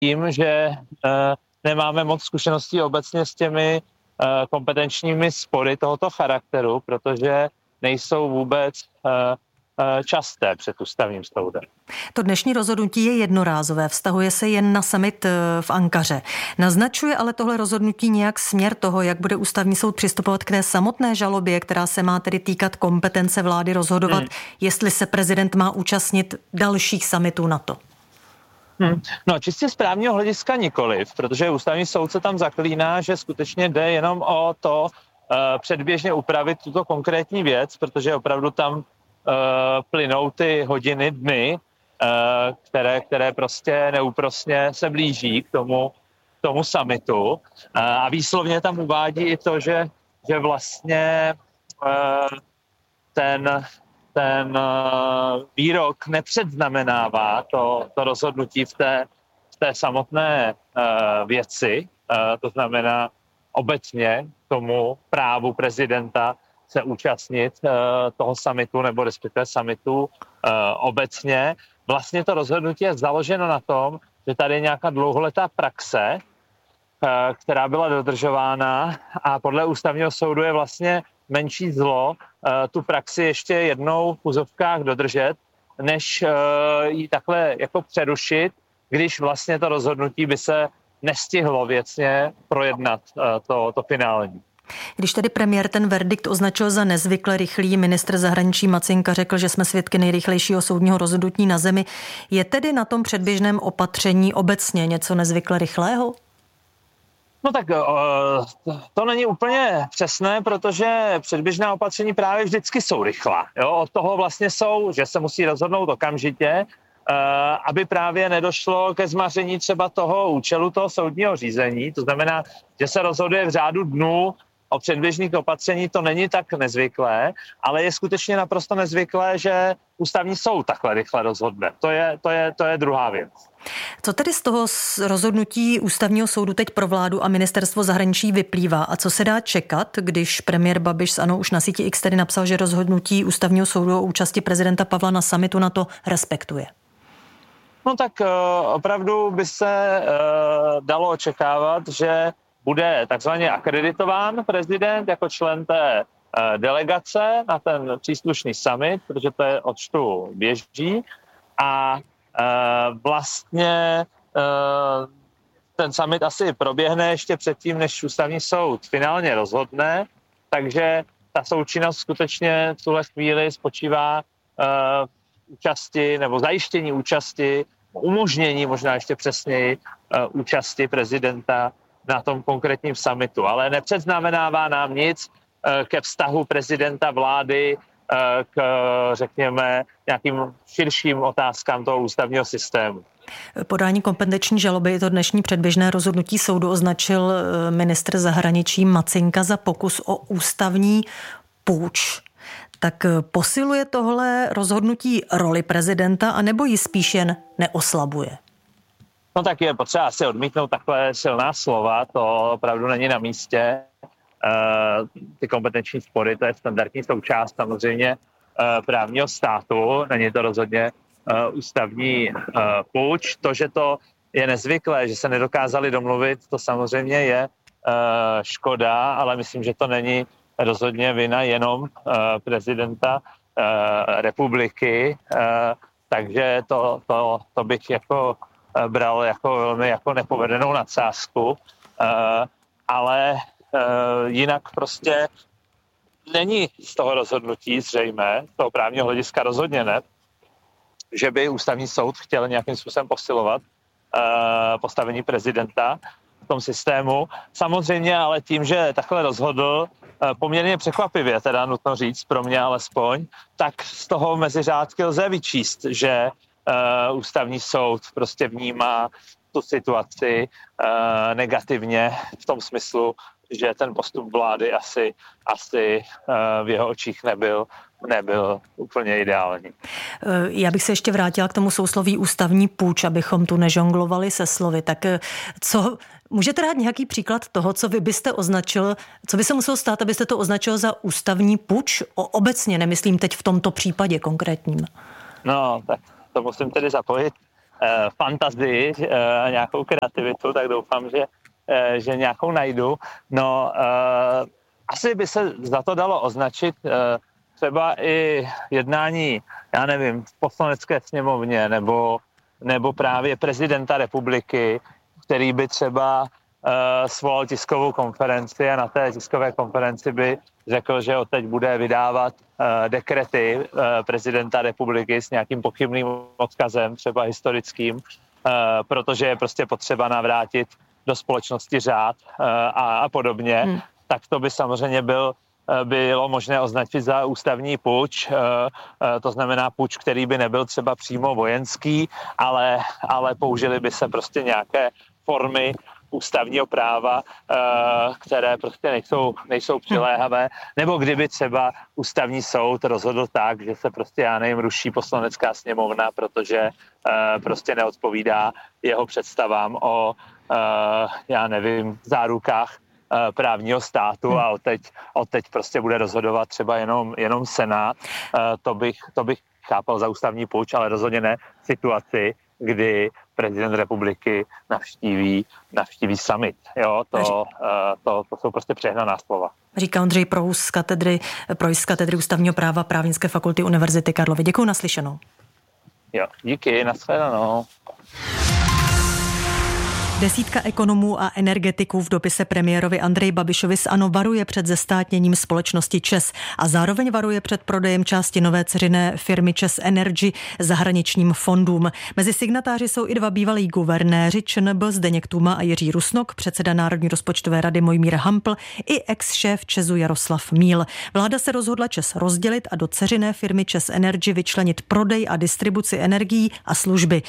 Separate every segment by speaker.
Speaker 1: tím, že nemáme moc zkušeností obecně s těmi kompetenčními spory tohoto charakteru, protože nejsou vůbec časté před ústavním soudem.
Speaker 2: To dnešní rozhodnutí je jednorázové, vztahuje se jen na summit v Ankaře. Naznačuje ale tohle rozhodnutí nějak směr toho, jak bude ústavní soud přistupovat k té samotné žalobě, která se má tedy týkat kompetence vlády rozhodovat, jestli se prezident má účastnit dalších summitů NATO?
Speaker 1: No, čistě z právního hlediska nikoliv, protože ústavní soud se tam zaklíná, že skutečně jde jenom o to předběžně upravit tuto konkrétní věc, protože opravdu tam plynou ty hodiny, dny, které prostě neúprosně se blíží k tomu summitu. A výslovně tam uvádí i to, že vlastně ten výrok nepředznamenává to rozhodnutí v té samotné věci, to znamená obecně tomu právu prezidenta se účastnit toho summitu nebo respektive summitu obecně. Vlastně to rozhodnutí je založeno na tom, že tady je nějaká dlouholetá praxe, která byla dodržována a podle ústavního soudu je vlastně menší zlo tu praxi ještě jednou v úzovkách dodržet, než ji takhle jako přerušit, když vlastně to rozhodnutí by se nestihlo věcně projednat to finální.
Speaker 2: Když tedy premiér ten verdikt označil za nezvykle rychlý, ministr zahraničí Macinka řekl, že jsme svědky nejrychlejšího soudního rozhodnutí na zemi. Je tedy na tom předběžném opatření obecně něco nezvykle rychlého?
Speaker 1: No tak to není úplně přesné, protože předběžná opatření právě vždycky jsou rychlá. Jo? Od toho vlastně jsou, že se musí rozhodnout okamžitě, aby právě nedošlo ke zmaření třeba toho účelu toho soudního řízení. To znamená, že se rozhoduje v řádu dnů o předběžných opatření, to není tak nezvyklé, ale je skutečně naprosto nezvyklé, že ústavní soud takhle rychle rozhodne. To je druhá věc.
Speaker 2: Co tedy z toho rozhodnutí ústavního soudu teď pro vládu a ministerstvo zahraničí vyplývá a co se dá čekat, když premiér Babiš z ANO už na síti X tedy napsal, že rozhodnutí ústavního soudu o účasti prezidenta Pavla na summitu NATO respektuje?
Speaker 1: No tak opravdu by se dalo očekávat, že bude takzvaně akreditován prezident jako člen té delegace na ten příslušný summit, protože to je odčtu běží a vlastně ten summit asi proběhne ještě předtím, než ústavní soud finálně rozhodne, takže ta součinnost skutečně v tuhle chvíli spočívá v účasti nebo zajištění účasti, umožnění možná ještě přesněji účasti prezidenta na tom konkrétním summitu, ale nepředznamenává nám nic ke vztahu prezidenta vlády k, řekněme, nějakým širším otázkám toho ústavního systému.
Speaker 2: Podání kompetenční žaloby to dnešní předběžné rozhodnutí soudu označil ministr zahraničí Macinka za pokus o ústavní púč. Tak posiluje tohle rozhodnutí roli prezidenta, anebo ji spíš jen neoslabuje?
Speaker 1: No tak je potřeba asi odmítnout takhle silná slova, to opravdu není na místě. Ty kompetenční spory, to je standardní součást samozřejmě právního státu, není to rozhodně ústavní púč. To, že to je nezvyklé, že se nedokázali domluvit, to samozřejmě je škoda, ale myslím, že to není rozhodně vina jenom prezidenta republiky, takže to bych jako bral jako velmi jako nepovedenou nadsázku, ale jinak prostě není z toho rozhodnutí zřejmé, z toho právního hlediska rozhodně ne, že by ústavní soud chtěl nějakým způsobem posilovat postavení prezidenta v tom systému. Samozřejmě ale tím, že takhle rozhodl, poměrně překvapivě, teda nutno říct, pro mě alespoň, tak z toho mezi řádky lze vyčíst, že ústavní soud prostě vnímá tu situaci negativně v tom smyslu, že ten postup vlády asi v jeho očích nebyl úplně ideální.
Speaker 2: Já bych se ještě vrátila k tomu sousloví ústavní púč, abychom tu nežonglovali se slovy. Tak co můžete dát nějaký příklad toho, co vy byste označil, co by se muselo stát, abyste to označil za ústavní púč? Obecně, nemyslím teď v tomto případě konkrétním.
Speaker 1: No, tak to musím tedy zapojit fantazii a nějakou kreativitu, tak doufám, že nějakou najdu. No, asi by se za to dalo označit třeba i jednání, já nevím, v poslanecké sněmovně nebo právě prezidenta republiky, který by třeba svolal tiskovou konferenci a na té tiskové konferenci by řekl, že odteď bude vydávat dekrety prezidenta republiky s nějakým pochybným odkazem, třeba historickým, protože je prostě potřeba navrátit do společnosti řád a podobně. Tak to by samozřejmě bylo možné označit za ústavní puč, to znamená puč, který by nebyl třeba přímo vojenský, ale použili by se prostě nějaké formy ústavního práva, které prostě nejsou přiléhavé, nebo kdyby třeba ústavní soud rozhodl tak, že se prostě, já nevím, ruší poslanecká sněmovna, protože prostě neodpovídá jeho představám o, já nevím, zárukách právního státu a odteď prostě bude rozhodovat třeba jenom Senát. To bych chápal za ústavní puč, ale rozhodně ne situaci, kdy prezident republiky navštíví summit. Jo, to jsou prostě přehnaná slova.
Speaker 2: Říká Ondřej Prouss z katedry ústavního práva Právnické fakulty Univerzity Karlovy. Děkuji, naslyšenou.
Speaker 1: Jo, díky, nashledanou.
Speaker 2: Desítka ekonomů a energetiků v dopise premiérovi Andreji Babišovi z ANO varuje před zestátněním společnosti ČEZ a zároveň varuje před prodejem části nové dceřiné firmy ČEZ Energy zahraničním fondům. Mezi signatáři jsou i dva bývalí guvernéři ČNB Zdeněk Tůma a Jiří Rusnok, předseda Národní rozpočtové rady Mojmír Hampl i ex-šéf ČEZu Jaroslav Míl. Vláda se rozhodla ČEZ rozdělit a do dceřiné firmy ČEZ Energy vyčlenit prodej a distribuci energií a služby.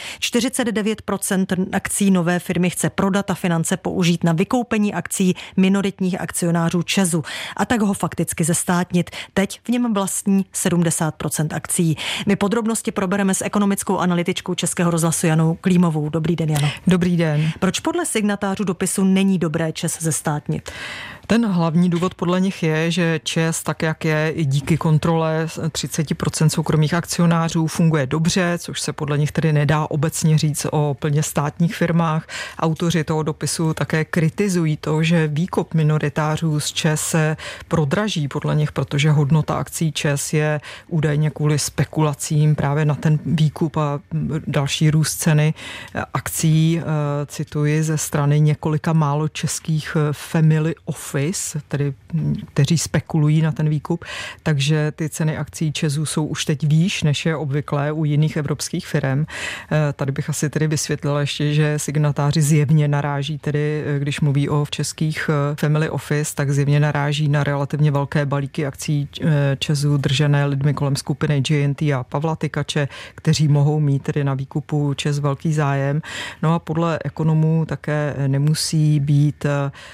Speaker 2: 49% akcí nové firmy chce prodat a finance použít na vykoupení akcí minoritních akcionářů ČEZu a tak ho fakticky zestátnit. Teď v něm vlastní 70% akcí. My podrobnosti probereme s ekonomickou analytičkou Českého rozhlasu Janou Klímovou. Dobrý den, Jano.
Speaker 3: Dobrý den.
Speaker 2: Proč podle signatářů dopisu není dobré ČEZ zestátnit?
Speaker 3: Ten hlavní důvod podle nich je, že ČEZ, tak jak je, i díky kontrole 30% soukromých akcionářů funguje dobře, což se podle nich tedy nedá obecně říct o plně státních firmách. Autoři toho dopisu také kritizují to, že výkup minoritářů z ČEZ se prodraží podle nich, protože hodnota akcí ČEZ je údajně kvůli spekulacím právě na ten výkup a další růst ceny akcí, cituji, ze strany několika málo českých family office, tedy kteří spekulují na ten výkup, takže ty ceny akcí ČEZu jsou už teď výš, než je obvyklé u jiných evropských firem. Tady bych asi tedy vysvětlila ještě, že signatáři zjevně naráží, tedy když mluví o českých family office, tak zjevně naráží na relativně velké balíky akcí ČEZu držené lidmi kolem skupiny GNT a Pavla Tykače, kteří mohou mít tedy na výkupu ČEZ velký zájem. No a podle ekonomů také nemusí být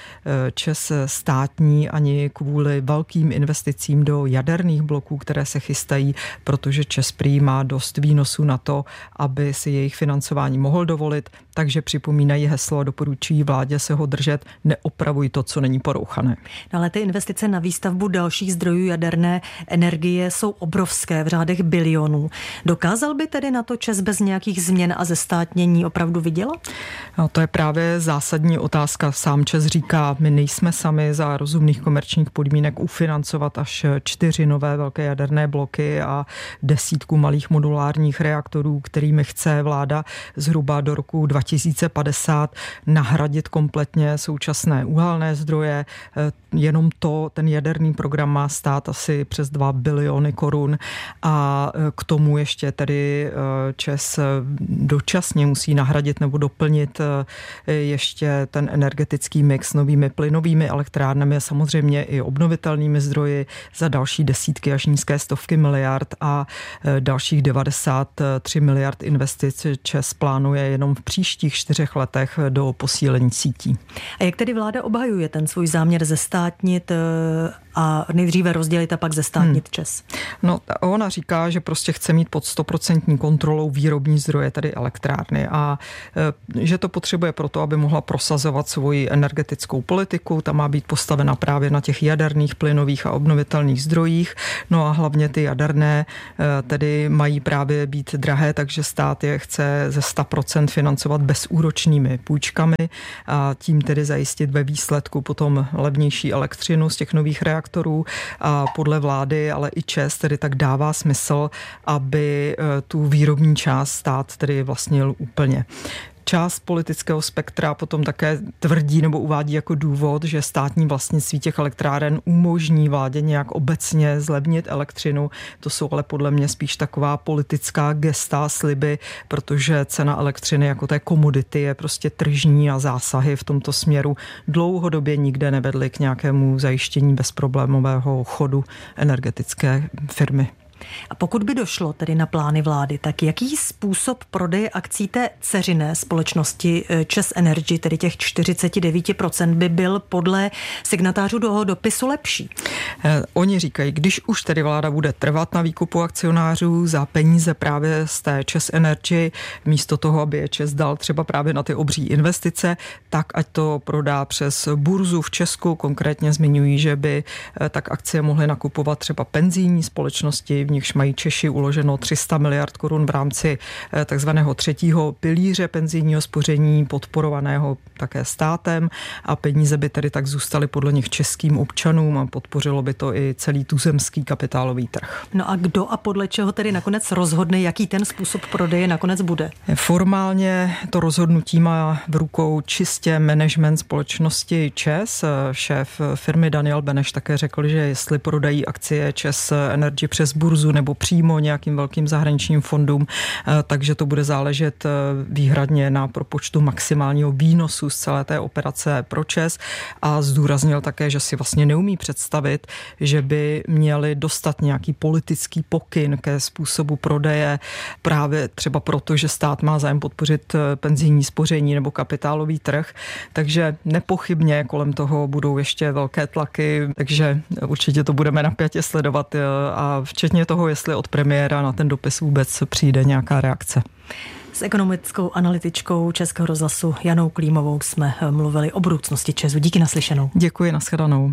Speaker 3: ČEZ státní ani kvůli velkým investicím do jaderných bloků, které se chystají, protože ČEZ prý má dost výnosů na to, aby si jejich financování mohl dovolit, takže připomínají heslo a doporučují vládě se ho držet, neopravuj to, co není porouchané.
Speaker 2: No ale ty investice na výstavbu dalších zdrojů jaderné energie jsou obrovské, v řádech bilionů. Dokázal by tedy na to ČEZ bez nějakých změn a zestátnění opravdu vydělat?
Speaker 3: No, to je právě zásadní otázka. Sám ČEZ říká, my nejsme sami za rozumných komerčních podmínek ufinancovat až 4 nové velké jaderné bloky a 10 malých modulárních reaktorů, kterými chce vláda zhruba do roku 2050 nahradit kompletně současné uhelné zdroje. Jenom ten jaderný program má stát asi přes 2 biliony korun a k tomu ještě tedy ČEZ dočasně musí nahradit nebo doplnit ještě ten energetický mix novými plynovými elektrárnami a samozřejmě i obnovitelnými zdroji za další desítky až nízké stovky miliard a dalších 93 miliard investic ČEZ plánuje jenom v příštích příštích 4 letech do posílení sítí.
Speaker 2: A jak tedy vláda obhajuje ten svůj záměr zestátnit a nejdříve rozdělit a pak zestátnit ČEZ?
Speaker 3: No, ona říká, že prostě chce mít pod 100% kontrolou výrobní zdroje, tedy elektrárny, a že to potřebuje proto, aby mohla prosazovat svoji energetickou politiku. Ta má být postavena právě na těch jaderných, plynových a obnovitelných zdrojích. No a hlavně ty jaderné tedy mají právě být drahé, takže stát je chce ze 100% financovat bezúročnými půjčkami a tím tedy zajistit ve výsledku potom levnější elektřinu z těch nových reaktorů. A podle vlády, ale i ČEZ tedy tak dává smysl, aby tu výrobní část stát tedy vlastnil úplně. Část politického spektra potom také tvrdí nebo uvádí jako důvod, že státní vlastnictví těch elektráren umožní vládě nějak obecně zlevnit elektřinu. To jsou ale podle mě spíš taková politická gesta, sliby, protože cena elektřiny jako té komodity je prostě tržní a zásahy v tomto směru dlouhodobě nikde nevedly k nějakému zajištění bezproblémového chodu energetické firmy.
Speaker 2: A pokud by došlo tedy na plány vlády, tak jaký způsob prodeje akcí té dceřiné společnosti ČEZ Energy, tedy těch 49%, by byl podle signatářů toho dopisu lepší?
Speaker 3: Oni říkají, když už tedy vláda bude trvat na výkupu akcionářů za peníze právě z té ČEZ Energy, místo toho, aby je ČEZ dal třeba právě na ty obří investice, tak ať to prodá přes burzu v Česku. Konkrétně zmiňují, že by tak akcie mohly nakupovat třeba penzijní společnosti, v nichž mají Češi uloženo 300 miliard korun v rámci takzvaného 3. pilíře penzijního spoření, podporovaného také státem, a peníze by tedy tak zůstaly podle nich českým občanům a podpořilo by to i celý tuzemský kapitálový trh.
Speaker 2: No a kdo a podle čeho tedy nakonec rozhodne, jaký ten způsob prodeje nakonec bude?
Speaker 3: Formálně to rozhodnutí má v rukou čistě management společnosti ČEZ. Šéf firmy Daniel Beneš také řekl, že jestli prodají akcie ČEZ Energy přes burzu nebo přímo nějakým velkým zahraničním fondům, takže to bude záležet výhradně na propočtu maximálního výnosu z celé té operace pro ČEZ, a zdůraznil také, že si vlastně neumí představit, že by měli dostat nějaký politický pokyn ke způsobu prodeje právě třeba proto, že stát má zájem podpořit penzijní spoření nebo kapitálový trh, takže nepochybně kolem toho budou ještě velké tlaky, takže určitě to budeme napjatě sledovat a včetně toho, jestli od premiéra na ten dopis vůbec přijde nějaká reakce.
Speaker 2: S ekonomickou analytičkou Českého rozhlasu Janou Klímovou jsme mluvili o budoucnosti ČEZu. Díky, naslyšenou.
Speaker 3: Děkuji, nashledanou.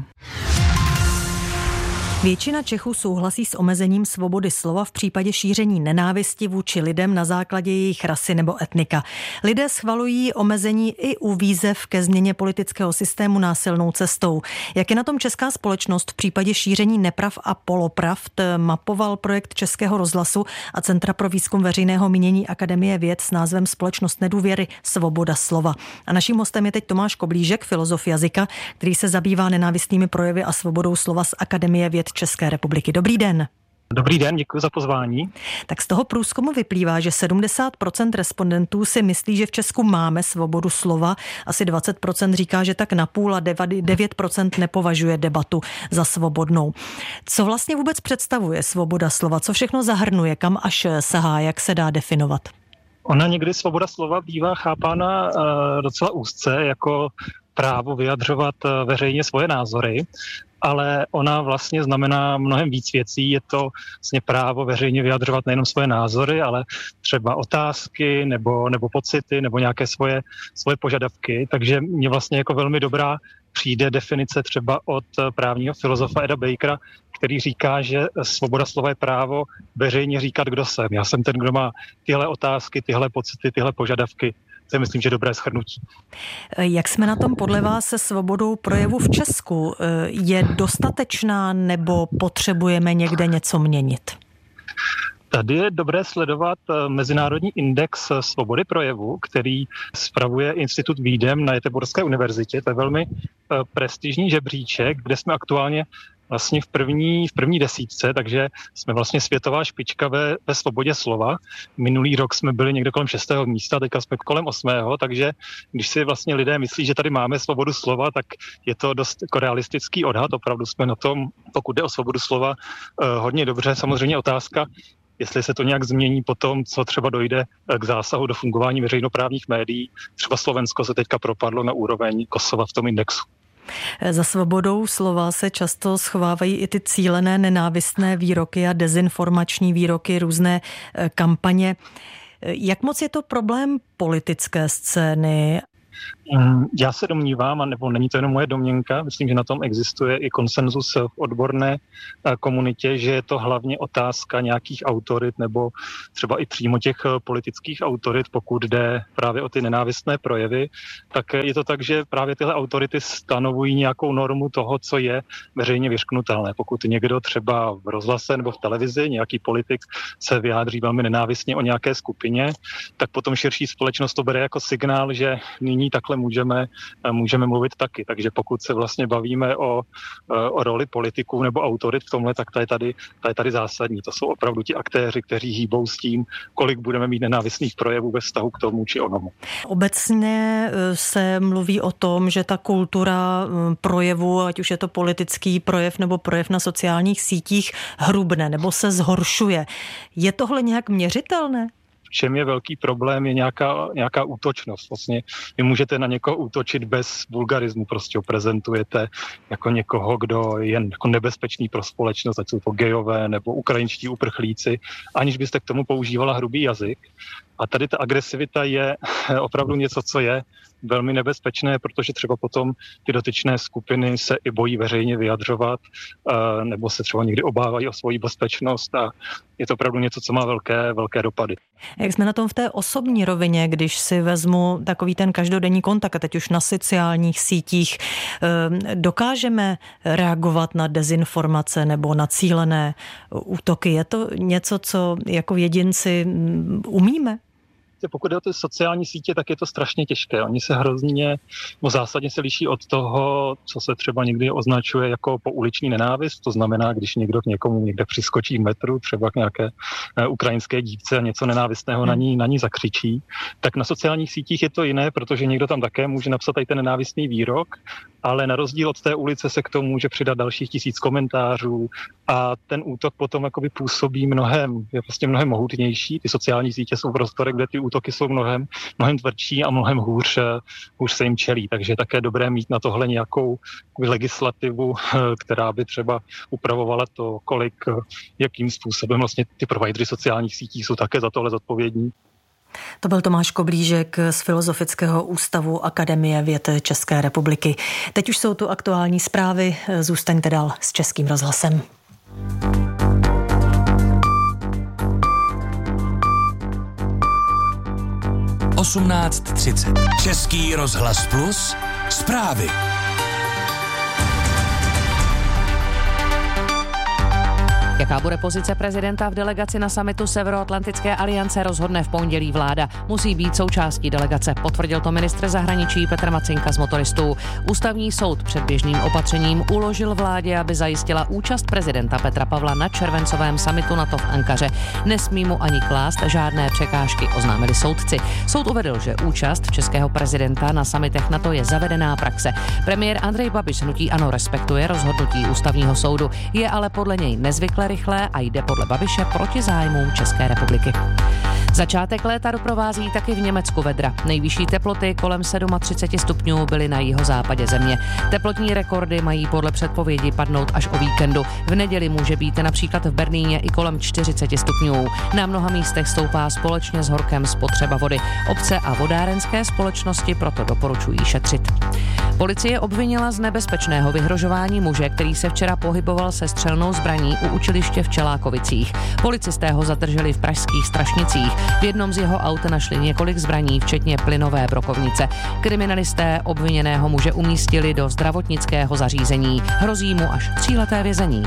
Speaker 2: Většina Čechů souhlasí s omezením svobody slova v případě šíření nenávisti vůči lidem na základě jejich rasy nebo etnika. Lidé schvalují omezení i u výzev ke změně politického systému násilnou cestou. Jak je na tom česká společnost v případě šíření neprav a polopravd, mapoval projekt Českého rozhlasu a Centra pro výzkum veřejného mínění Akademie věd s názvem Společnost nedůvěry, svoboda slova. A naším hostem je teď Tomáš Koblížek, filozof jazyka, který se zabývá nenávistnými projevy a svobodou slova z Akademie věd České republiky. Dobrý den.
Speaker 4: Dobrý den, děkuji za pozvání.
Speaker 2: Tak z toho průzkumu vyplývá, že 70% respondentů si myslí, že v Česku máme svobodu slova, asi 20% říká, že tak napůl a 9% nepovažuje debatu za svobodnou. Co vlastně vůbec představuje svoboda slova? Co všechno zahrnuje? Kam až sahá? Jak se dá definovat?
Speaker 4: Ona někdy svoboda slova bývá chápána docela úzce jako právo vyjadřovat veřejně svoje názory, ale ona vlastně znamená mnohem víc věcí. Je to vlastně právo veřejně vyjadřovat nejenom svoje názory, ale třeba otázky nebo pocity nebo nějaké svoje požadavky. Takže mně vlastně jako velmi dobrá přijde definice třeba od právního filozofa Eda Bakera, který říká, že svoboda slova je právo veřejně říkat, kdo jsem. Já jsem ten, kdo má tyhle otázky, tyhle pocity, tyhle požadavky. To je, myslím, že dobré shrnutí.
Speaker 2: Jak jsme na tom podle vás se svobodou projevu v Česku? Je dostatečná nebo potřebujeme někde něco měnit?
Speaker 4: Tady je dobré sledovat Mezinárodní index svobody projevu, který spravuje Institut Vídem na Göteborské univerzitě. To je velmi prestižní žebříček, kde jsme aktuálně vlastně v první desítce, takže jsme vlastně světová špička ve svobodě slova. Minulý rok jsme byli někde kolem 6. místa, teďka jsme kolem 8. Takže když si vlastně lidé myslí, že tady máme svobodu slova, tak je to dost jako realistický odhad. Opravdu jsme na tom, pokud jde o svobodu slova, hodně dobře. Samozřejmě otázka, jestli se to nějak změní potom, co třeba dojde k zásahu do fungování veřejnoprávních médií. Třeba Slovensko se teďka propadlo na úroveň Kosova v tom indexu.
Speaker 2: Za svobodou slova se často schovávají i ty cílené nenávistné výroky a dezinformační výroky, různé kampaně. Jak moc je to problém politické scény?
Speaker 4: Já se domnívám, nebo není to jenom moje domněnka, myslím, že na tom existuje i konsenzus v odborné komunitě, že je to hlavně otázka nějakých autorit nebo třeba i přímo těch politických autorit, pokud jde právě o ty nenávistné projevy, tak je to tak, že právě tyhle autority stanovují nějakou normu toho, co je veřejně vyřknutelné. Pokud někdo třeba v rozhlase nebo v televizi, nějaký politik se vyjádří velmi nenávistně o nějaké skupině, tak potom širší společnost to bere jako signál, že nyní takhle můžeme mluvit taky. Takže pokud se vlastně bavíme o roli politiků nebo autorit v tomhle, tak ta je tady zásadní. To jsou opravdu ti aktéři, kteří hýbou s tím, kolik budeme mít nenávistných projevů ve vztahu k tomu či onomu.
Speaker 2: Obecně se mluví o tom, že ta kultura projevu, ať už je to politický projev nebo projev na sociálních sítích, hrubne nebo se zhoršuje. Je tohle nějak měřitelné?
Speaker 4: V čem je velký problém, je nějaká útočnost. Vlastně vy můžete na někoho útočit bez vulgarismu, prostě ho prezentujete jako někoho, kdo je jako nebezpečný pro společnost, ať jsou to gejové nebo ukrajinští uprchlíci, aniž byste k tomu používala hrubý jazyk. A tady ta agresivita je opravdu něco, co je velmi nebezpečné, protože třeba potom ty dotyčné skupiny se i bojí veřejně vyjadřovat, nebo se třeba někdy obávají o svoji bezpečnost a je to opravdu něco, co má velké dopady.
Speaker 2: Jak jsme na tom v té osobní rovině, když si vezmu takový ten každodenní kontakt, teď už na sociálních sítích, dokážeme reagovat na dezinformace nebo na cílené útoky? Je to něco, co jako jedinci umíme?
Speaker 4: Pokud jde o ty sociální sítě, tak je to strašně těžké. Oni se zásadně se liší od toho, co se třeba někdy označuje jako pouliční nenávist. To znamená, když někdo k někomu někde přiskočí v metru, třeba k nějaké ukrajinské dívce a něco nenávistného na ní zakřičí. Tak na sociálních sítích je to jiné, protože někdo tam také může napsat tady ten nenávistný výrok, ale na rozdíl od té ulice se k tomu může přidat dalších 1000 komentářů a ten útok potom jakoby působí je vlastně mnohem mohutnější. Ty sociální sítě jsou prostory, kde ty útoky jsou mnohem tvrdší a mnohem hůř se jim čelí. Takže je také dobré mít na tohle nějakou legislativu, která by třeba upravovala to, jakým způsobem vlastně ty providery sociálních sítí jsou také za tohle zodpovědní.
Speaker 2: To byl Tomáš Koblížek z Filozofického ústavu Akademie věd České republiky. Teď už jsou tu aktuální zprávy. Zůstaňte dál s Českým rozhlasem.
Speaker 5: Český rozhlas Plus zprávy.
Speaker 6: Jaká bude pozice prezidenta v delegaci na summitu Severoatlantické aliance, rozhodne v pondělí vláda. Musí být součástí delegace, potvrdil to ministr zahraničí Petr Macinka z Motoristů. Ústavní soud předběžným opatřením uložil vládě, aby zajistila účast prezidenta Petra Pavla na červencovém summitu NATO v Ankaře. Nesmí mu ani klást žádné překážky, oznámili soudci. Soud uvedl, že účast českého prezidenta na summitech NATO je zavedená praxe. Premiér Andrej Babiš hnutí ANO respektuje rozhodnutí ústavního soudu, je ale podle něj nezvykle rychlé a jde podle Babiše proti zájmům České republiky. Začátek léta doprovází taky v Německu vedra. Nejvyšší teploty kolem 37 stupňů byly na jihozápadě země. Teplotní rekordy mají podle předpovědi padnout až o víkendu. V neděli může být například v Berlíně i kolem 40 stupňů. Na mnoha místech stoupá společně s horkem spotřeba vody. Obce a vodárenské společnosti proto doporučují šetřit. Policie obvinila z nebezpečného vyhrožování muže, který se včera pohyboval se střelnou zbraní u učiliště v Čelákovicích. Policisté ho zadrželi v pražských Strašnicích. V jednom z jeho aut našli několik zbraní, včetně plynové brokovnice. Kriminalisté obviněného muže umístili do zdravotnického zařízení. Hrozí mu až 3leté vězení.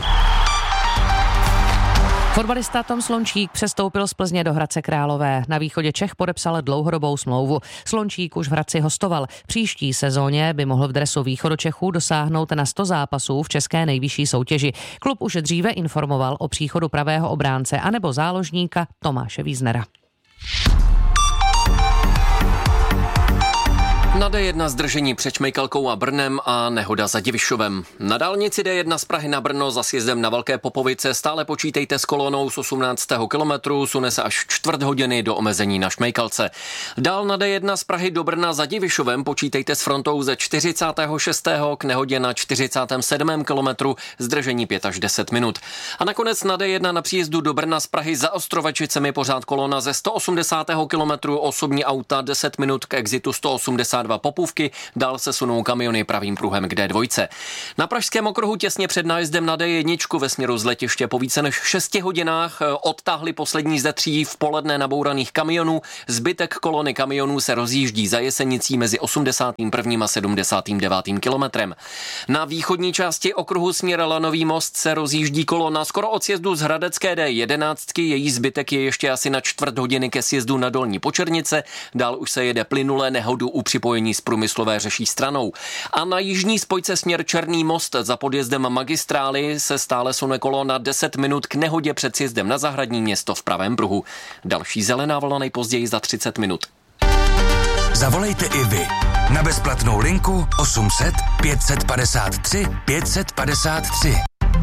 Speaker 6: Fotbalista Tom Slončík přestoupil z Plzně do Hradce Králové. Na východě Čech podepsal dlouhodobou smlouvu. Slončík už v Hradci hostoval. Příští sezóně by mohl v dresu Východočechů dosáhnout na 100 zápasů v české nejvyšší soutěži. Klub už dříve informoval o příchodu pravého obránce anebo záložníka Tomáše Víznera.
Speaker 7: Na D1 zdržení před Šmejkalkou a Brnem a nehoda za Divišovem. Na dálnici D1 z Prahy na Brno za sjezdem na Velké Popovice stále počítejte s kolonou z 18. kilometru, sune se až čtvrt hodiny do omezení na Šmejkalce. Dál na D1 z Prahy do Brna za Divišovem počítejte s frontou ze 46. k nehodě na 47. kilometru, zdržení 5 až 10 minut. A nakonec na D1 na příjezdu do Brna z Prahy za Ostrovačicemi pořád kolona ze 180. kilometru, osobní auta 10 minut k exitu 182 Popůvky, dál se sunou kamiony pravým pruhem k D2. Na pražském okruhu těsně před nájezdem na D1 ve směru z letiště po více než 6 hodinách odtáhli poslední ze 3 v poledne nabouraných kamionů. Zbytek kolony kamionů se rozjíždí za Jesenicí mezi 81. a 79. kilometrem. Na východní části okruhu směr Lanový most se rozjíždí kolona skoro od sjezdu z Hradecké D11, její zbytek je ještě asi na čtvrt hodiny ke sjezdu na Dolní Počernice, dál už se jede plynulé, nehodu u připojení z Průmyslové řeší stranou. A na jižní spojce směr Černý most za podjezdem magistrály se stále sune kolona 10 minut k nehodě před sjezdem na Zahradní Město v pravém pruhu. Další zelená vlna nejpozději za 30 minut.
Speaker 5: Zavolejte i vy na bezplatnou linku 800 553 553.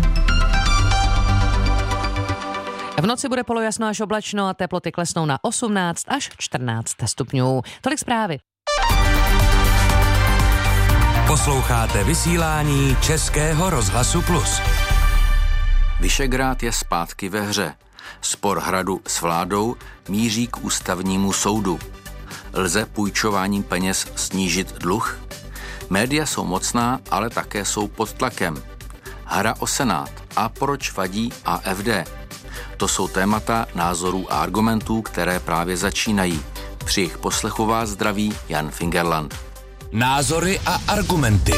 Speaker 6: V noci bude polojasno až oblačno a teploty klesnou na 18 až 14 stupňů. Tolik zprávy.
Speaker 5: Posloucháte vysílání Českého rozhlasu Plus.
Speaker 8: Visegrád je zpátky ve hře. Spor Hradu s vládou míří k ústavnímu soudu. Lze půjčováním peněz snížit dluh? Média jsou mocná, ale také jsou pod tlakem. Hra o Senát a proč vadí AfD? To jsou témata názorů a argumentů, které právě začínají. Při jejich poslechu vás zdraví Jan Fingerland.
Speaker 5: Názory a argumenty.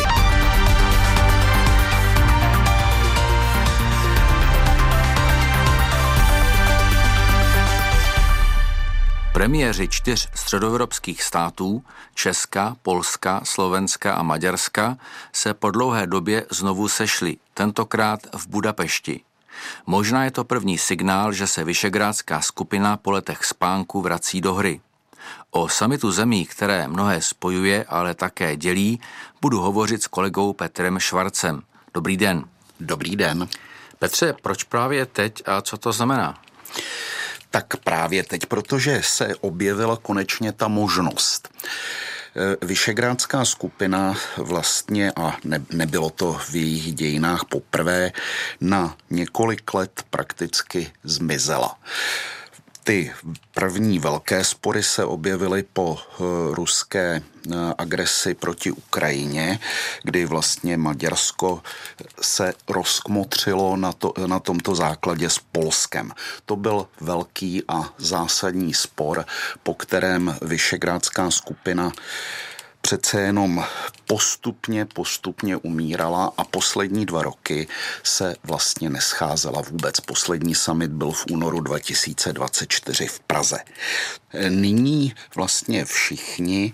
Speaker 8: Premiéři 4 středoevropských států, Česka, Polska, Slovenska a Maďarska, se po dlouhé době znovu sešli, tentokrát v Budapešti. Možná je to první signál, že se visegrádská skupina po letech spánku vrací do hry. O summitu zemí, které mnohé spojuje, ale také dělí, budu hovořit s kolegou Petrem Švarcem. Dobrý den.
Speaker 9: Dobrý den.
Speaker 8: Petře, proč právě teď a co to znamená?
Speaker 9: Tak právě teď, protože se objevila konečně ta možnost. Visegrádská skupina vlastně, a nebylo to v jejich dějinách poprvé, na několik let prakticky zmizela. Ty první velké spory se objevily po ruské agresi proti Ukrajině, kdy vlastně Maďarsko se rozkmotřilo na tomto základě s Polskem. To byl velký a zásadní spor, po kterém visegrádská skupina přece jenom postupně umírala a poslední 2 roky se vlastně nescházela vůbec. Poslední summit byl v únoru 2024 v Praze. Nyní vlastně všichni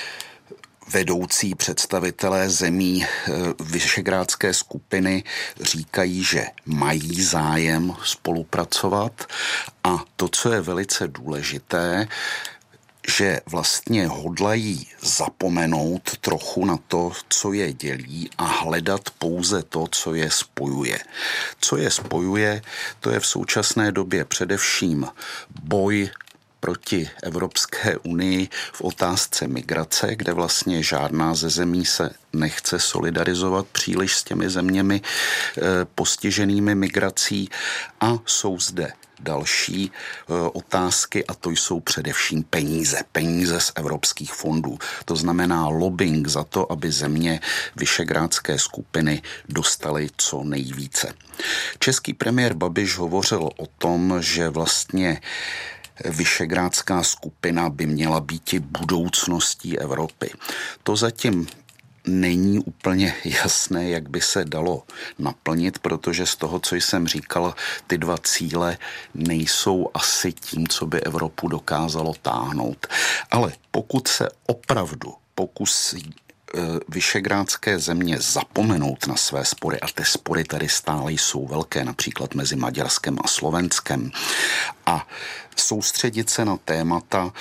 Speaker 9: vedoucí představitelé zemí visegrádské skupiny říkají, že mají zájem spolupracovat a to, co je velice důležité, že vlastně hodlají zapomenout trochu na to, co je dělí a hledat pouze to, co je spojuje. Co je spojuje, to je v současné době především boj proti Evropské unii v otázce migrace, kde vlastně žádná ze zemí se nechce solidarizovat příliš s těmi zeměmi postiženými migrací a jsou zde další otázky a to jsou především peníze z evropských fondů. To znamená lobbying za to, aby země visegrádské skupiny dostaly co nejvíce. Český premiér Babiš hovořil o tom, že vlastně visegrádská skupina by měla být i budoucností Evropy. To zatím není úplně jasné, jak by se dalo naplnit, protože z toho, co jsem říkal, ty 2 cíle nejsou asi tím, co by Evropu dokázalo táhnout. Ale pokud se opravdu pokusí visegrádské země zapomenout na své spory, a ty spory tady stále jsou velké, například mezi Maďarskem a Slovenskem, a soustředit se na témata,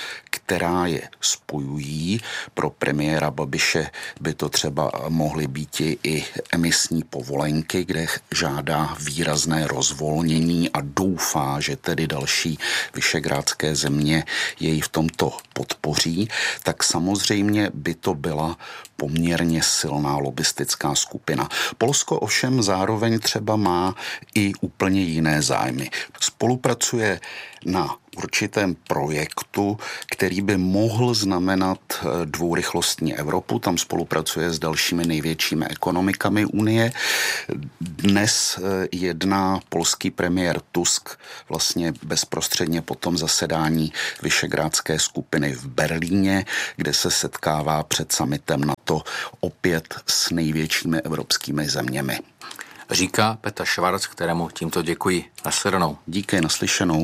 Speaker 9: která je spojují. Pro premiéra Babiše by to třeba mohly být i emisní povolenky, kde žádá výrazné rozvolnění a doufá, že tedy další visegrádské země jej v tomto podpoří, tak samozřejmě by to byla poměrně silná lobistická skupina. Polsko ovšem zároveň třeba má i úplně jiné zájmy. Spolupracuje na určitém projektu, který by mohl znamenat dvourychlostní Evropu. Tam spolupracuje s dalšími největšími ekonomikami Unie. Dnes jedná polský premiér Tusk vlastně bezprostředně po tom zasedání visegrádské skupiny v Berlíně, kde se setkává před summitem NATO opět s největšími evropskými zeměmi.
Speaker 8: Říká Petr Švarc, kterému tímto děkuji. Naslyšenou.
Speaker 9: Díky, naslyšenou.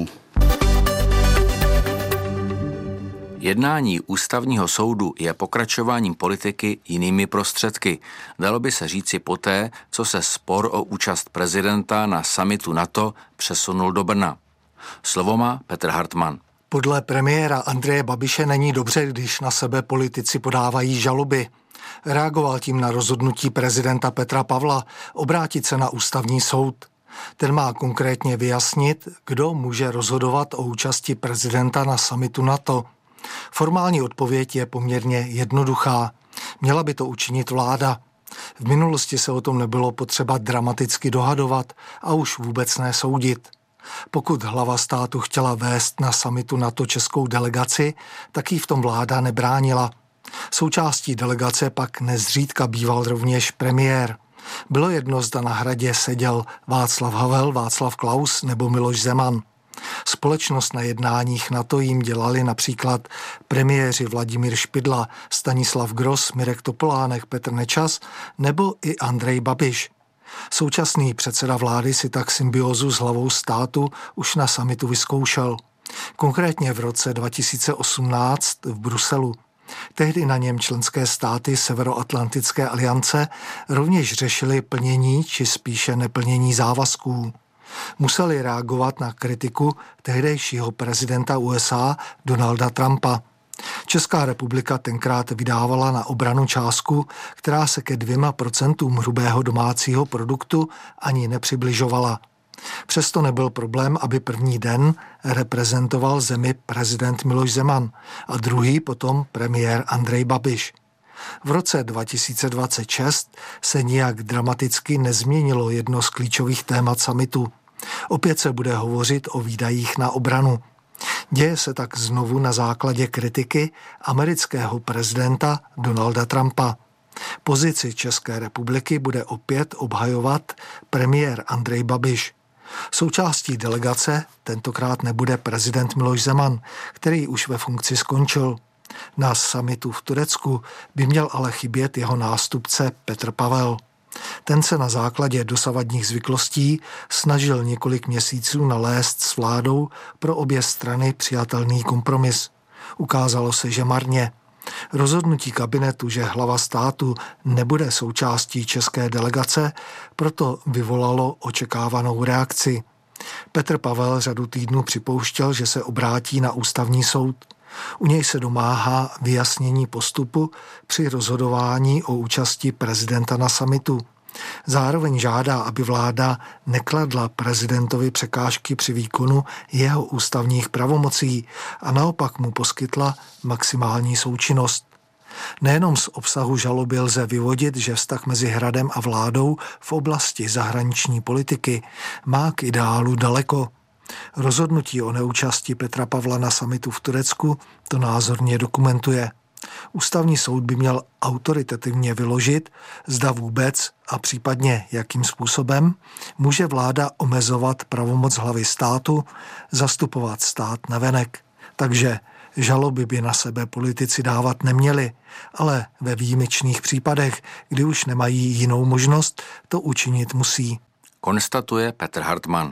Speaker 8: Jednání ústavního soudu je pokračováním politiky jinými prostředky. Dalo by se říci poté, co se spor o účast prezidenta na summitu NATO přesunul do Brna. Slovo má Petr Hartmann.
Speaker 10: Podle premiéra Andreje Babiše není dobře, když na sebe politici podávají žaloby. Reagoval tím na rozhodnutí prezidenta Petra Pavla obrátit se na ústavní soud. Ten má konkrétně vyjasnit, kdo může rozhodovat o účasti prezidenta na summitu NATO. Formální odpověď je poměrně jednoduchá. Měla by to učinit vláda. V minulosti se o tom nebylo potřeba dramaticky dohadovat a už vůbec ne soudit. Pokud hlava státu chtěla vést na summitu NATO českou delegaci, tak jí v tom vláda nebránila. Součástí delegace pak nezřídka býval rovněž premiér. Bylo jedno, zda na hradě seděl Václav Havel, Václav Klaus nebo Miloš Zeman. Společnost na jednáních NATO jim dělali například premiéři Vladimír Špidla, Stanislav Gross, Mirek Topolánek, Petr Nečas nebo i Andrej Babiš. Současný předseda vlády si tak symbiózu s hlavou státu už na summitu vyzkoušel. Konkrétně v roce 2018 v Bruselu. Tehdy na něm členské státy Severoatlantické aliance rovněž řešily plnění či spíše neplnění závazků. Museli reagovat na kritiku tehdejšího prezidenta USA Donalda Trumpa. Česká republika tenkrát vydávala na obranu částku, která se ke 2% hrubého domácího produktu ani nepřibližovala. Přesto nebyl problém, aby první den reprezentoval zemi prezident Miloš Zeman a druhý potom premiér Andrej Babiš. V roce 2026 se nijak dramaticky nezměnilo jedno z klíčových témat summitu. Opět se bude hovořit o výdajích na obranu. Děje se tak znovu na základě kritiky amerického prezidenta Donalda Trumpa. Pozici České republiky bude opět obhajovat premiér Andrej Babiš. Součástí delegace tentokrát nebude prezident Miloš Zeman, který už ve funkci skončil. Na summitu v Turecku by měl ale chybět jeho nástupce Petr Pavel. Ten se na základě dosavadních zvyklostí snažil několik měsíců nalézt s vládou pro obě strany přijatelný kompromis. Ukázalo se, že marně. Rozhodnutí kabinetu, že hlava státu nebude součástí české delegace, proto vyvolalo očekávanou reakci. Petr Pavel řadu týdnů připouštěl, že se obrátí na ústavní soud. U něj se domáhá vyjasnění postupu při rozhodování o účasti prezidenta na summitu. Zároveň žádá, aby vláda nekladla prezidentovi překážky při výkonu jeho ústavních pravomocí a naopak mu poskytla maximální součinnost. Nejenom z obsahu žaloby lze vyvodit, že vztah mezi Hradem a vládou v oblasti zahraniční politiky má k ideálu daleko. Rozhodnutí o neúčasti Petra Pavla na summitu v Turecku to názorně dokumentuje. Ústavní soud by měl autoritativně vyložit, zda vůbec a případně jakým způsobem může vláda omezovat pravomoc hlavy státu zastupovat stát navenek. Takže žaloby by na sebe politici dávat neměli, ale ve výjimečných případech, kdy už nemají jinou možnost, to učinit musí.
Speaker 8: Konstatuje Petr Hartmann.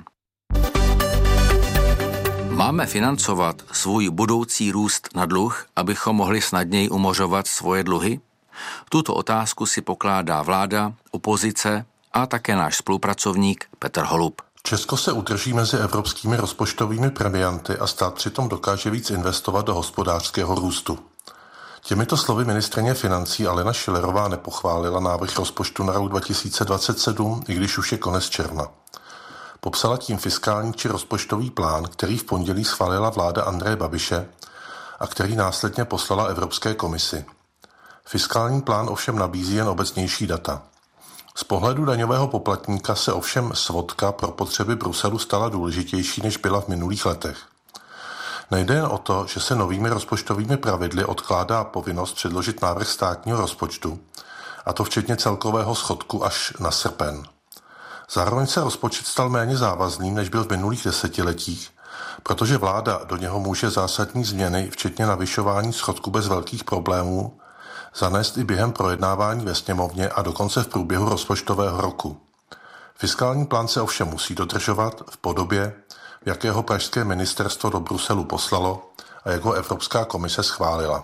Speaker 8: Máme financovat svůj budoucí růst na dluh, abychom mohli snadněji umořovat svoje dluhy? Tuto otázku si pokládá vláda, opozice a také náš spolupracovník Petr Holub.
Speaker 11: Česko se udrží mezi evropskými rozpočtovými premianty a stát přitom dokáže víc investovat do hospodářského růstu. Těmito slovy ministryně financí Alena Schillerová nepochválila návrh rozpočtu na rok 2027, i když už je konec června. Popsala tím fiskální či rozpočtový plán, který v pondělí schválila vláda Andreje Babiše a který následně poslala Evropské komisi. Fiskální plán ovšem nabízí jen obecnější data. Z pohledu daňového poplatníka se ovšem svodka pro potřeby Bruselu stala důležitější, než byla v minulých letech. Nejde jen o to, že se novými rozpočtovými pravidly odkládá povinnost předložit návrh státního rozpočtu, a to včetně celkového schodku až na srpen. Zároveň se rozpočet stal méně závazným, než byl v minulých desetiletích, protože vláda do něho může zásadní změny, včetně navyšování schodku bez velkých problémů, zanést i během projednávání ve sněmovně a dokonce v průběhu rozpočtového roku. Fiskální plán se ovšem musí dodržovat v podobě, v jakého pražské ministerstvo do Bruselu poslalo a jak ho Evropská komise schválila.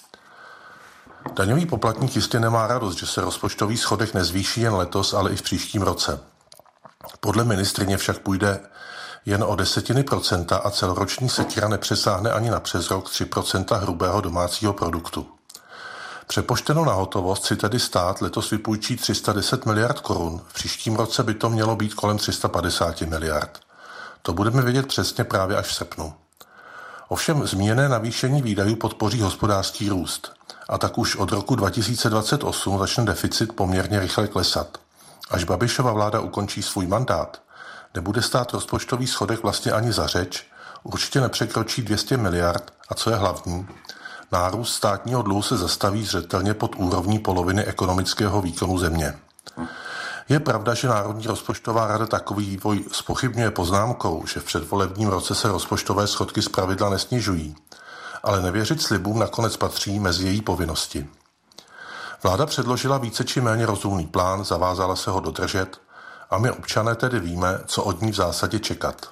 Speaker 11: Daňový poplatník jistě nemá radost, že se rozpočtový schodek nezvýší jen letos, ale i v příštím roce. Podle ministryně však půjde jen o 0,1% a celoroční sekira nepřesáhne ani na přes rok 3% hrubého domácího produktu. Přepočteno na hotovost si tedy stát letos vypůjčí 310 miliard korun, v příštím roce by to mělo být kolem 350 miliard. To budeme vědět přesně právě až v srpnu. Ovšem zmíněné navýšení výdajů podpoří hospodářský růst a tak už od roku 2028 začne deficit poměrně rychle klesat. Až Babišova vláda ukončí svůj mandát, nebude stát rozpočtový schodek vlastně ani za řeč, určitě nepřekročí 200 miliard a co je hlavní, nárůst státního dluhu se zastaví zřetelně pod úrovní poloviny ekonomického výkonu země. Je pravda, že Národní rozpočtová rada takový vývoj zpochybňuje poznámkou, že v předvolebním roce se rozpočtové schodky zpravidla nesnižují, ale nevěřit slibům nakonec patří mezi její povinnosti. Vláda předložila více či méně rozumný plán, zavázala se ho dodržet a my občané tedy víme, co od ní v zásadě čekat.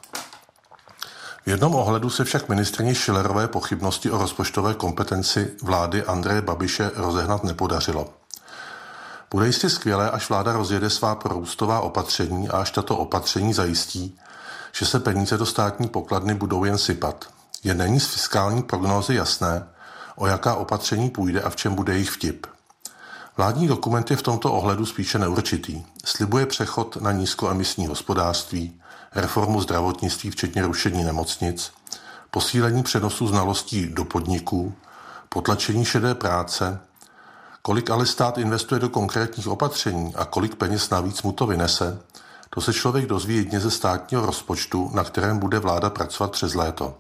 Speaker 11: V jednom ohledu se však ministryni Schillerové pochybnosti o rozpočtové kompetenci vlády Andreje Babiše rozehnat nepodařilo. Bude jistě skvělé, až vláda rozjede svá prorůstová opatření a až tato opatření zajistí, že se peníze do státní pokladny budou jen sypat. Jen není z fiskální prognózy jasné, o jaká opatření půjde a v čem bude jejich vtip. Vládní dokument je v tomto ohledu spíše neurčitý. Slibuje přechod na nízkoemisní hospodářství, reformu zdravotnictví včetně rušení nemocnic, posílení přenosu znalostí do podniků, potlačení šedé práce. Kolik ale stát investuje do konkrétních opatření a kolik peněz navíc mu to vynese, to se člověk dozví jedně ze státního rozpočtu, na kterém bude vláda pracovat přes léto.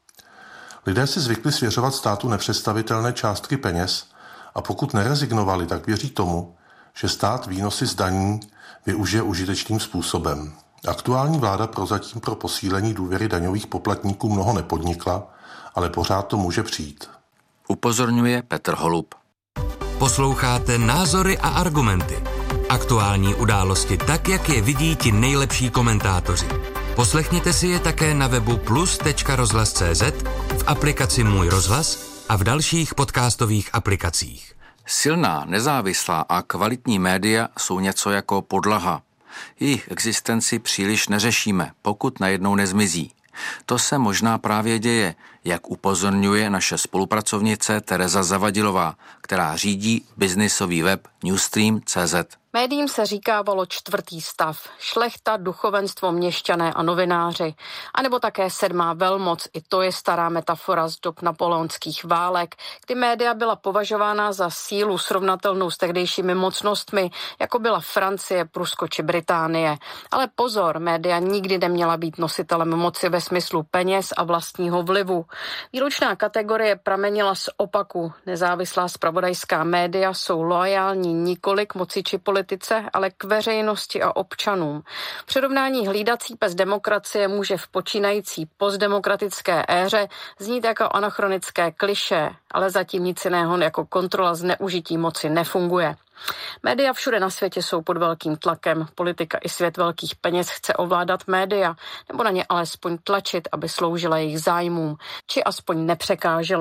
Speaker 11: Lidé si zvykli svěřovat státu nepředstavitelné částky peněz a pokud nerezignovali, tak věří tomu, že stát výnosy z daní využije užitečným způsobem. Aktuální vláda prozatím pro posílení důvěry daňových poplatníků mnoho nepodnikla, ale pořád to může přijít.
Speaker 8: Upozorňuje Petr Holub.
Speaker 5: Posloucháte Názory a argumenty. Aktuální události tak, jak je vidí ti nejlepší komentátoři. Poslechněte si je také na webu plus.rozhlas.cz, v aplikaci Můj rozhlas a v dalších podcastových aplikacích.
Speaker 8: Silná, nezávislá a kvalitní média jsou něco jako podlaha. Jejich existenci příliš neřešíme, pokud najednou nezmizí. To se možná právě děje, jak upozorňuje naše spolupracovnice Tereza Zavadilová, která řídí biznisový web Newstream.cz.
Speaker 12: Médiím se říkávalo čtvrtý stav, šlechta, duchovenstvo, měšťané a novináři, anebo také sedmá velmoc, i to je stará metafora z dob napoleonských válek, kdy média byla považována za sílu srovnatelnou s tehdejšími mocnostmi, jako byla Francie, Prusko či Británie. Ale pozor, média nikdy neměla být nositelem moci ve smyslu peněz a vlastního vlivu. Výlučná kategorie pramenila z opaku. Nezávislá zpravodajská média jsou loajální nikoli k moci či politice, ale k veřejnosti a občanům. Přirovnání hlídací pes demokracie může v počínající postdemokratické éře znít jako anachronické klišé, ale zatím nic jiného jako kontrola zneužití moci nefunguje. Média všude na světě jsou pod velkým tlakem. Politika i svět velkých peněz chce ovládat média, nebo na ně alespoň tlačit, aby sloužila jejich zájmům, či aspoň nepřekážela.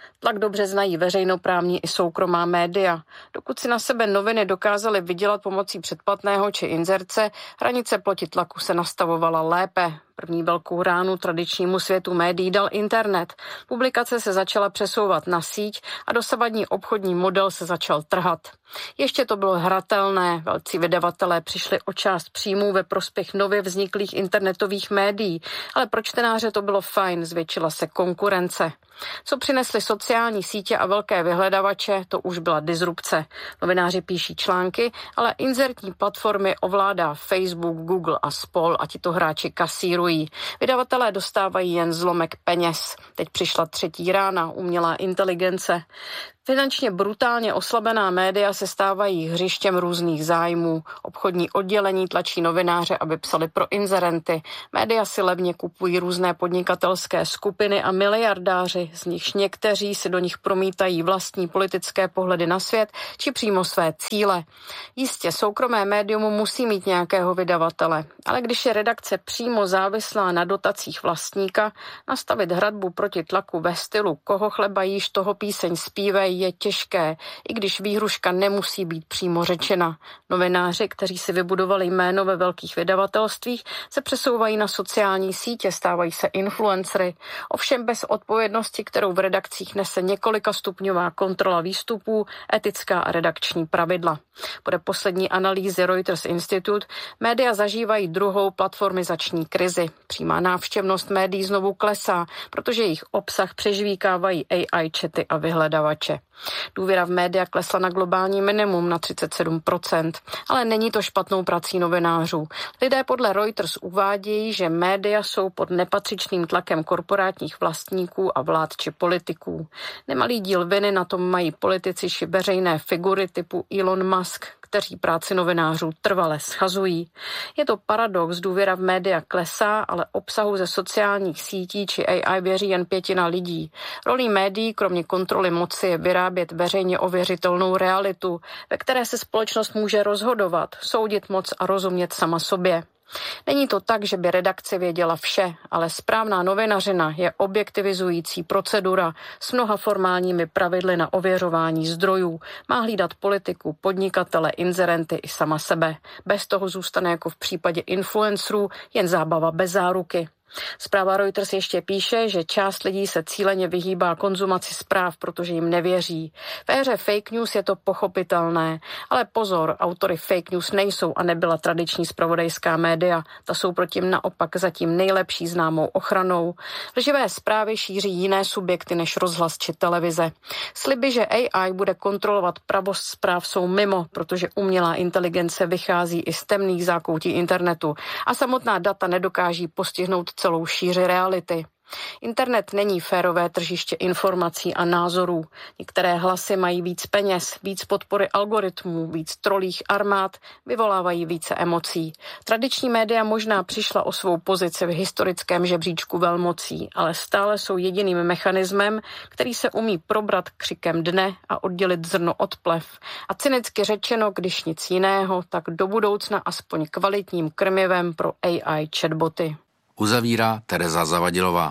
Speaker 12: Tlak dobře znají veřejnoprávní i soukromá média. Dokud si na sebe noviny dokázaly vydělat pomocí předplatného či inzerce, hranice proti tlaku se nastavovala lépe. První velkou ránu tradičnímu světu médií dal internet. Publikace se začala přesouvat na síť a dosavadní obchodní model se začal trhat. Ještě to bylo hratelné, velcí vydavatelé přišli o část příjmů ve prospěch nově vzniklých internetových médií, ale pro čtenáře to bylo fajn, zvětšila se konkurence. Co přinesly sociální sítě a velké vyhledavače, to už byla disrupce. Novináři píší články, ale inzertní platformy ovládá Facebook, Google a spol a tito hráči kasírují. Vydavatelé dostávají jen zlomek peněz. Teď přišla třetí rána, umělá inteligence. Finančně brutálně oslabená média se stávají hřištěm různých zájmů. Obchodní oddělení tlačí novináře, aby psali pro inzerenty. Média si levně kupují různé podnikatelské skupiny a miliardáři, z nichž někteří si do nich promítají vlastní politické pohledy na svět či přímo své cíle. Jistě, soukromé médium musí mít nějakého vydavatele, ale když je redakce přímo závislá na dotacích vlastníka, nastavit hradbu proti tlaku ve stylu koho chleba jíš, toho píseň zpívej je těžké, i když výhruška nemusí být přímo řečena. Novináři, kteří si vybudovali jméno ve velkých vydavatelstvích, se přesouvají na sociální sítě, stávají se influencery, ovšem bez odpovědnosti, kterou v redakcích nese několikastupňová kontrola výstupů, etická a redakční pravidla. Podle poslední analýzy Reuters Institute média zažívají druhou platformizační krizi. Přímá návštěvnost médií znovu klesá, protože jejich obsah přežvíkávají AI chaty a vyhledavače. Důvěra v média klesla na globální minimum na 37%, ale není to špatnou prací novinářů. Lidé podle Reuters uvádějí, že média jsou pod nepatřičným tlakem korporátních vlastníků a vlád či politiků. Nemalý díl viny na tom mají politici či veřejné figury typu Elon Musk, kteří práci novinářů trvale schazují. Je to paradox, důvěra v média klesá, ale obsahu ze sociálních sítí či AI věří jen 1/5 lidí. Rolí médií, kromě kontroly moci, je vyrábět veřejně ověřitelnou realitu, ve které se společnost může rozhodovat, soudit moc a rozumět sama sobě. Není to tak, že by redakce věděla vše, ale správná novinařina je objektivizující procedura s mnoha formálními pravidly na ověřování zdrojů. Má hlídat politiku, podnikatele, inzerenty i sama sebe. Bez toho zůstane jako v případě influencerů jen zábava bez záruky. Zpráva Reuters ještě píše, že část lidí se cíleně vyhýbá konzumaci zpráv, protože jim nevěří. V éře fake news je to pochopitelné, ale pozor, autory fake news nejsou a nebyla tradiční zpravodajská média. Ta jsou proti naopak zatím nejlepší známou ochranou. Lživé zprávy šíří jiné subjekty než rozhlas či televize. Sliby, že AI bude kontrolovat pravost zpráv, jsou mimo, protože umělá inteligence vychází i z temných zákoutí internetu a samotná data nedokáží postihnout celou šíři reality. Internet není férové tržiště informací a názorů. Některé hlasy mají víc peněz, víc podpory algoritmů, víc trolích armád, vyvolávají více emocí. Tradiční média možná přišla o svou pozici v historickém žebříčku velmocí, ale stále jsou jediným mechanismem, který se umí probrat křikem dne a oddělit zrno od plev. A cynicky řečeno, když nic jiného, tak do budoucna aspoň kvalitním krmivem pro AI chatboty.
Speaker 8: Uzavírá Tereza Zavadilová.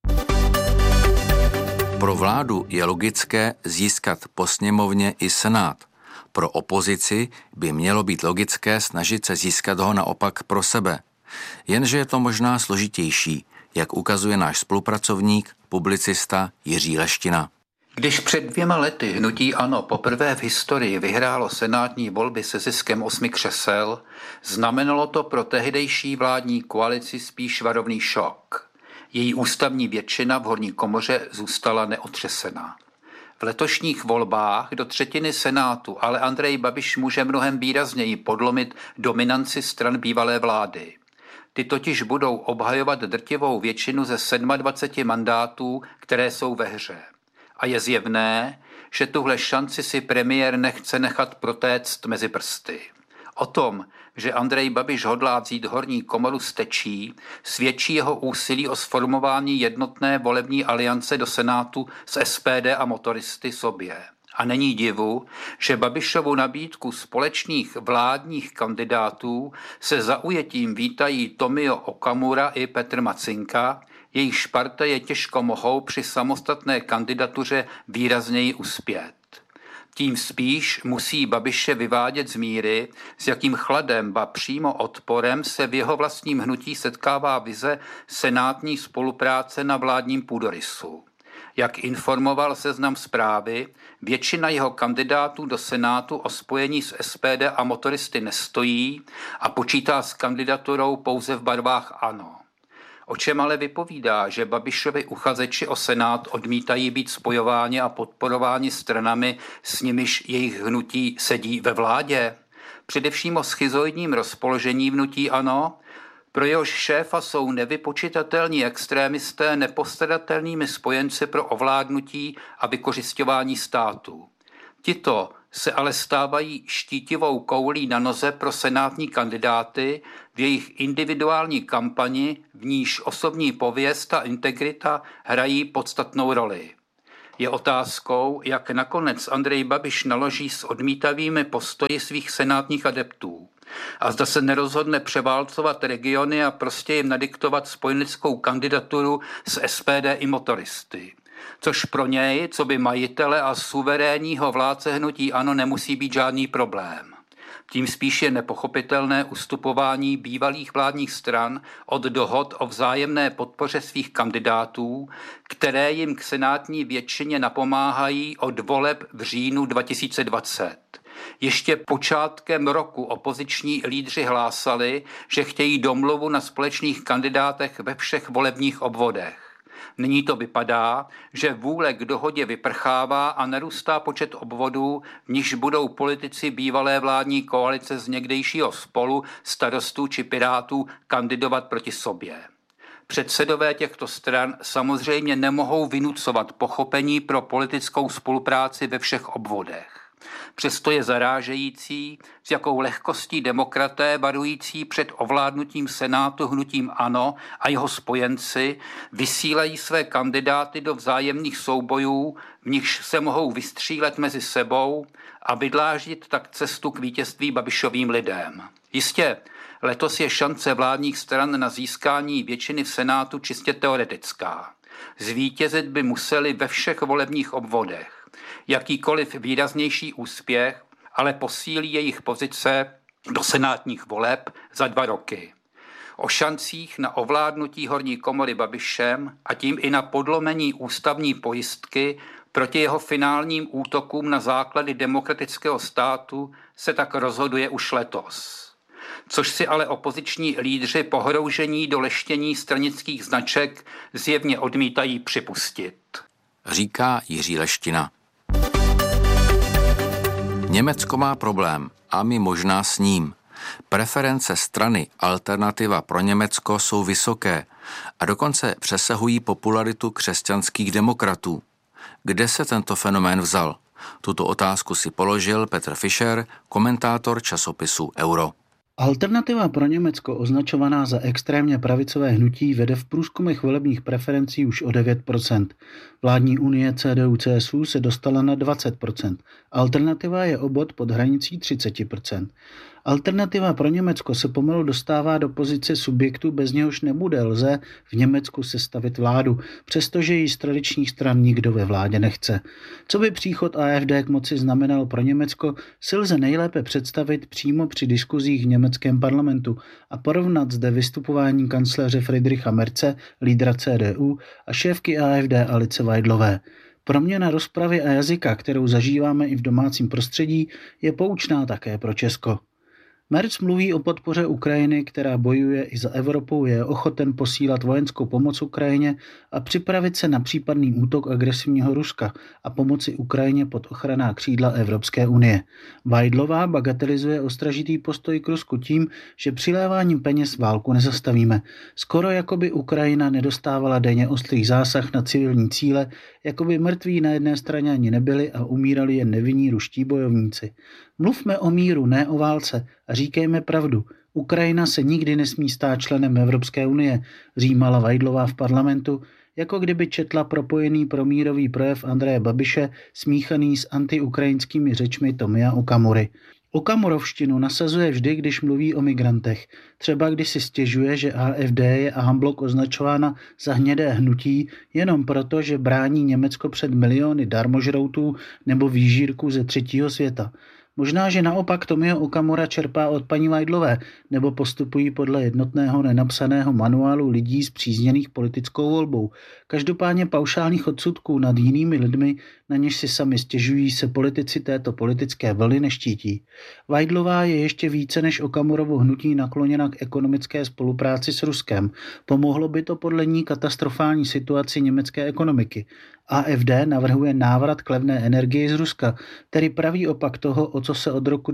Speaker 8: Pro vládu je logické získat po sněmovně i senát. Pro opozici by mělo být logické snažit se získat ho naopak pro sebe. Jenže je to možná složitější, jak ukazuje náš spolupracovník, publicista Jiří Leština.
Speaker 13: Když před 2 lety hnutí ANO poprvé v historii vyhrálo senátní volby se ziskem 8 křesel, znamenalo to pro tehdejší vládní koalici spíš varovný šok. Její ústavní většina v horní komoře zůstala neotřesená. V letošních volbách do 1/3 senátu ale Andrej Babiš může mnohem výrazněji podlomit dominanci stran bývalé vlády. Ty totiž budou obhajovat drtivou většinu ze 27 mandátů, které jsou ve hře. A je zjevné, že tuhle šanci si premiér nechce nechat protéct mezi prsty. O tom, že Andrej Babiš hodlá vzít horní komoru z tečí, svědčí jeho úsilí o sformování jednotné volební aliance do Senátu s SPD a motoristy sobě. A není divu, že Babišovu nabídku společných vládních kandidátů se zaujetím vítají Tomio Okamura i Petr Macinka, jejich partaje těžko mohou při samostatné kandidatuře výrazněji uspět. Tím spíš musí Babiše vyvádět z míry, s jakým chladem, ba přímo odporem se v jeho vlastním hnutí setkává vize senátní spolupráce na vládním půdorysu. Jak informoval Seznam Zprávy, většina jeho kandidátů do Senátu o spojení s SPD a motoristy nestojí a počítá s kandidaturou pouze v barvách ANO. O čem ale vypovídá, že Babišovi uchazeči o Senát odmítají být spojováni a podporováni stranami, s nimiž jejich hnutí sedí ve vládě? Především o schizoidním rozpoložení hnutí ANO, pro jehož šéfa jsou nevypočitatelní extrémisté nepostradatelnými spojenci pro ovládnutí a vykořisťování státu. Tito se ale stávají štítivou koulí na noze pro senátní kandidáty v jejich individuální kampani, v níž osobní pověst a integrita hrají podstatnou roli. Je otázkou, jak nakonec Andrej Babiš naloží s odmítavými postoji svých senátních adeptů. A zda se nerozhodne převálcovat regiony a prostě jim nadiktovat spojeneckou kandidaturu s SPD i motoristy. Což pro něj, co by majitele a suverénního vládce hnutí ANO, nemusí být žádný problém. Tím spíš je nepochopitelné ustupování bývalých vládních stran od dohod o vzájemné podpoře svých kandidátů, které jim k senátní většině napomáhají od voleb v říjnu 2020. Ještě počátkem roku opoziční lídři hlásali, že chtějí domluvu na společných kandidátech ve všech volebních obvodech. Nyní to vypadá, že vůle k dohodě vyprchává a narůstá počet obvodů, v nichž budou politici bývalé vládní koalice z někdejšího Spolu, Starostů či Pirátů kandidovat proti sobě. Předsedové těchto stran samozřejmě nemohou vynucovat pochopení pro politickou spolupráci ve všech obvodech. Přesto je zarážející, s jakou lehkostí demokraté varující před ovládnutím Senátu hnutím ANO a jeho spojenci vysílají své kandidáty do vzájemných soubojů, v nichž se mohou vystřílet mezi sebou a vydláždit tak cestu k vítězství Babišovým lidem. Jistě, letos je šance vládních stran na získání většiny v Senátu čistě teoretická. Zvítězit by museli ve všech volebních obvodech. Jakýkoliv výraznější úspěch ale posílí jejich pozice do senátních voleb za 2 roky. O šancích na ovládnutí horní komory Babišem a tím i na podlomení ústavní pojistky proti jeho finálním útokům na základy demokratického státu se tak rozhoduje už letos. Což si ale opoziční lídři pohroužení do leštění stranických značek zjevně odmítají připustit.
Speaker 8: Říká Jiří Leština. Německo má problém a my možná s ním. Preference strany Alternativa pro Německo jsou vysoké a dokonce přesahují popularitu křesťanských demokratů. Kde se tento fenomén vzal? Tuto otázku si položil Petr Fischer, komentátor časopisu Euro.
Speaker 14: Alternativa pro Německo, označovaná za extrémně pravicové hnutí, vede v průzkumech volebních preferencí už o 9%. Vládní unie CDU-CSU se dostala na 20%. Alternativa je o bod pod hranicí 30%. Alternativa pro Německo se pomalu dostává do pozice subjektu, bez něhož nebude lze v Německu sestavit vládu, přestože ji z tradičních stran nikdo ve vládě nechce. Co by příchod AfD k moci znamenal pro Německo, si lze nejlépe představit přímo při diskuzích v německém parlamentu a porovnat zde vystupování kancléře Friedricha Merze, lídra CDU, a šéfky AfD Alice Weidlové. Proměna rozpravy a jazyka, kterou zažíváme i v domácím prostředí, je poučná také pro Česko. Merz mluví o podpoře Ukrajiny, která bojuje i za Evropou, je ochoten posílat vojenskou pomoc Ukrajině a připravit se na případný útok agresivního Ruska a pomoci Ukrajině pod ochranná křídla Evropské unie. Weidlová bagatelizuje ostražitý postoj k Rusku tím, že přiléváním peněz válku nezastavíme. Skoro jako by Ukrajina nedostávala denně ostrý zásah na civilní cíle, jako by mrtví na jedné straně ani nebyli a umírali jen nevinní ruští bojovníci. Mluvme o míru, ne o válce a říkejme pravdu. Ukrajina se nikdy nesmí stát členem Evropské unie, římala Weidlová v parlamentu, jako kdyby četla propojený promírový projev Andreje Babiše smíchaný s antiukrajinskými řečmi Tomia Okamury. Okamurovštinu nasazuje vždy, když mluví o migrantech. Třeba když si stěžuje, že AfD je en bloc označována za hnědé hnutí jenom proto, že brání Německo před miliony darmožroutů nebo výžírků ze třetího světa. Možná, že naopak Tomio Okamura čerpá od paní Vajdlové nebo postupují podle jednotného nenapsaného manuálu lidí spřízněných politickou volbou. Každopádně paušálních odsudků nad jinými lidmi, na něž si sami stěžují, se politici této politické vlny neštítí. Vajdlová je ještě více než Okamurovo hnutí nakloněna k ekonomické spolupráci s Ruskem. Pomohlo by to podle ní katastrofální situaci německé ekonomiky. AfD navrhuje návrat k levné energii z Ruska, tedy pravý opak toho, o co se od roku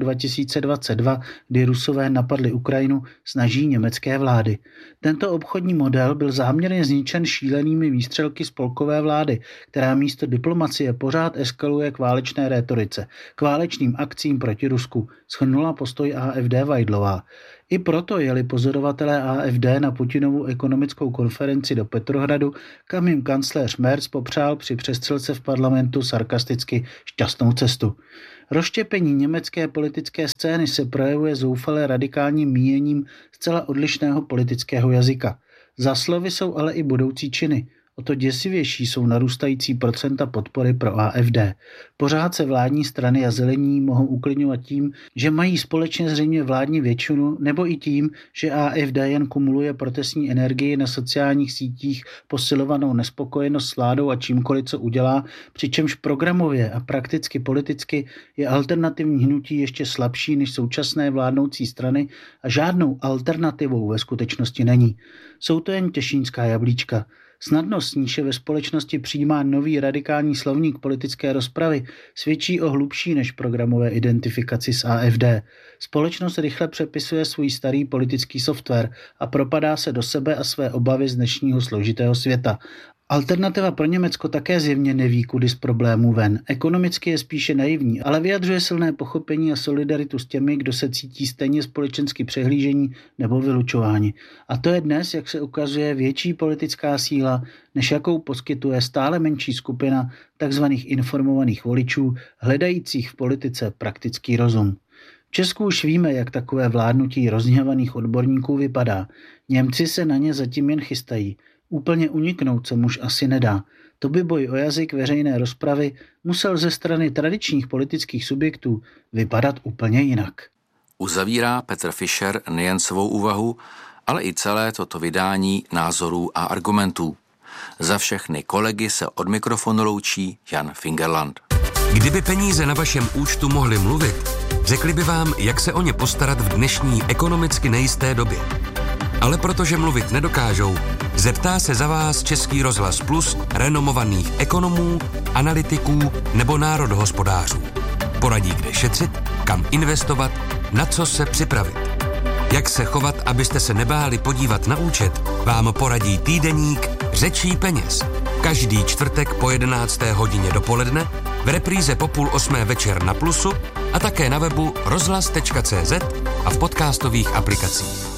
Speaker 14: 2022, kdy Rusové napadli Ukrajinu, snaží německé vlády. Tento obchodní model byl záměrně zničen šílenými výstřelky spolkové vlády, která místo diplomacie pořád eskaluje k válečné rétorice, k válečným akcím proti Rusku, shrnula postoj AfD Vajdlová. I proto jeli pozorovatelé AfD na Putinovu ekonomickou konferenci do Petrohradu, kam jim kancléř Merz popřál při přestřelce v parlamentu sarkasticky šťastnou cestu. Rozštěpení německé politické scény se projevuje zoufale radikálním míněním zcela odlišného politického jazyka. Za slovy jsou ale i budoucí činy. O to děsivější jsou narůstající procenta podpory pro AfD. Pořád se vládní strany a zelení mohou uklidňovat tím, že mají společně zřejmě vládní většinu, nebo i tím, že AfD jen kumuluje protestní energii na sociálních sítích, posilovanou nespokojenost s vládou a čímkoliv, co udělá, přičemž programově a prakticky politicky je alternativní hnutí ještě slabší než současné vládnoucí strany a žádnou alternativou ve skutečnosti není. Jsou to jen těšínská jablíčka. Snadnost, s níž je ve společnosti přijímá nový radikální slovník politické rozpravy, svědčí o hlubší než programové identifikaci s AfD. Společnost rychle přepisuje svůj starý politický software a propadá se do sebe a své obavy z dnešního složitého světa. Alternativa pro Německo také zjevně neví, kudy z problémů ven. Ekonomicky je spíše naivní, ale vyjadřuje silné pochopení a solidaritu s těmi, kdo se cítí stejně společensky přehlížení nebo vylučováni. A to je dnes, jak se ukazuje, větší politická síla, než jakou poskytuje stále menší skupina takzvaných informovaných voličů, hledajících v politice praktický rozum. V Česku už víme, jak takové vládnutí rozhněvaných odborníků vypadá. Němci se na ně zatím jen chystají. Úplně uniknout se muž asi nedá. To by boj o jazyk veřejné rozpravy musel ze strany tradičních politických subjektů vypadat úplně jinak.
Speaker 8: Uzavírá Petr Fischer nejen svou úvahu, ale i celé toto vydání názorů a argumentů. Za všechny kolegy se od mikrofonu loučí Jan Fingerland.
Speaker 5: Kdyby peníze na vašem účtu mohly mluvit, řekli by vám, jak se o ně postarat v dnešní ekonomicky nejisté době. Ale protože mluvit nedokážou, zeptá se za vás Český rozhlas Plus renomovaných ekonomů, analytiků nebo národohospodářů. Poradí, kde šetřit, kam investovat, na co se připravit. Jak se chovat, abyste se nebáli podívat na účet, vám poradí týdeník Řečí peněz. Každý čtvrtek po 11. hodině dopoledne, v repríze po 7:30 večer na Plusu a také na webu rozhlas.cz a v podcastových aplikacích.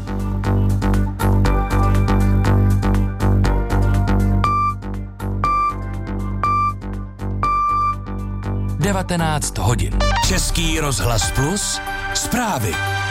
Speaker 5: hodin. Český rozhlas Plus, zprávy.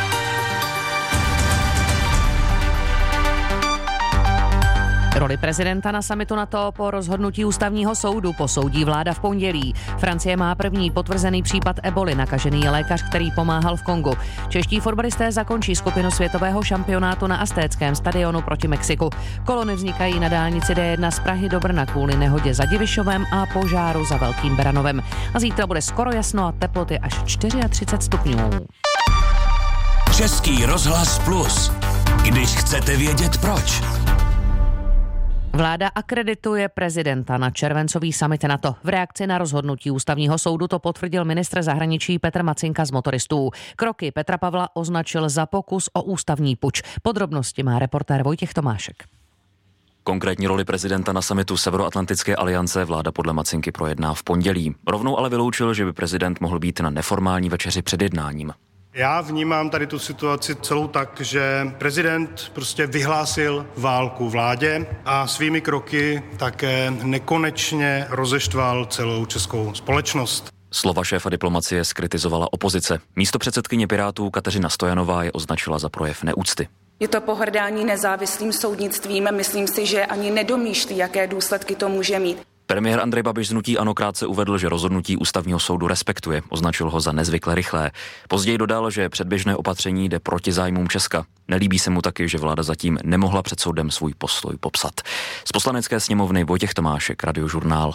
Speaker 6: Roli prezidenta na summitu NATO po rozhodnutí ústavního soudu posoudí vláda v pondělí. Francie má první potvrzený případ eboli, nakažený je lékař, který pomáhal v Kongu. Čeští fotbalisté zakončí skupinu světového šampionátu na Aztéckém stadionu proti Mexiku. Kolony vznikají na dálnici D1 z Prahy do Brna kvůli nehodě za Divišovem a požáru za Velkým Beranovem. A zítra bude skoro jasno a teploty až 34 stupňů.
Speaker 5: Český rozhlas Plus. Když chcete vědět proč.
Speaker 6: Vláda akredituje prezidenta na červencový summit NATO. V reakci na rozhodnutí ústavního soudu to potvrdil ministr zahraničí Petr Macinka z Motoristů. Kroky Petra Pavla označil za pokus o ústavní puč. Podrobnosti má reportér Vojtěch Tomášek.
Speaker 15: Konkrétní roli prezidenta na summitu Severoatlantické aliance vláda podle Macinky projedná v pondělí. Rovnou ale vyloučil, že by prezident mohl být na neformální večeři před jednáním.
Speaker 16: Já vnímám tady tu situaci celou tak, že prezident prostě vyhlásil válku vládě a svými kroky také nekonečně rozeštval celou českou společnost.
Speaker 15: Slova šéfa diplomacie zkritizovala opozice. Místopředsedkyně Pirátů Kateřina Stojanová je označila za projev neúcty.
Speaker 17: Je to pohrdání nezávislým soudnictvím. Myslím si, že ani nedomýšlí, jaké důsledky to může mít.
Speaker 15: Premiér Andrej Babiš z hnutí ANO krátce uvedl, že rozhodnutí ústavního soudu respektuje. Označil ho za nezvykle rychlé. Později dodal, že předběžné opatření jde proti zájmům Česka. Nelíbí se mu taky, že vláda zatím nemohla před soudem svůj postoj popsat. Z Poslanecké sněmovny Vojtěch Tomášek, Radiožurnál.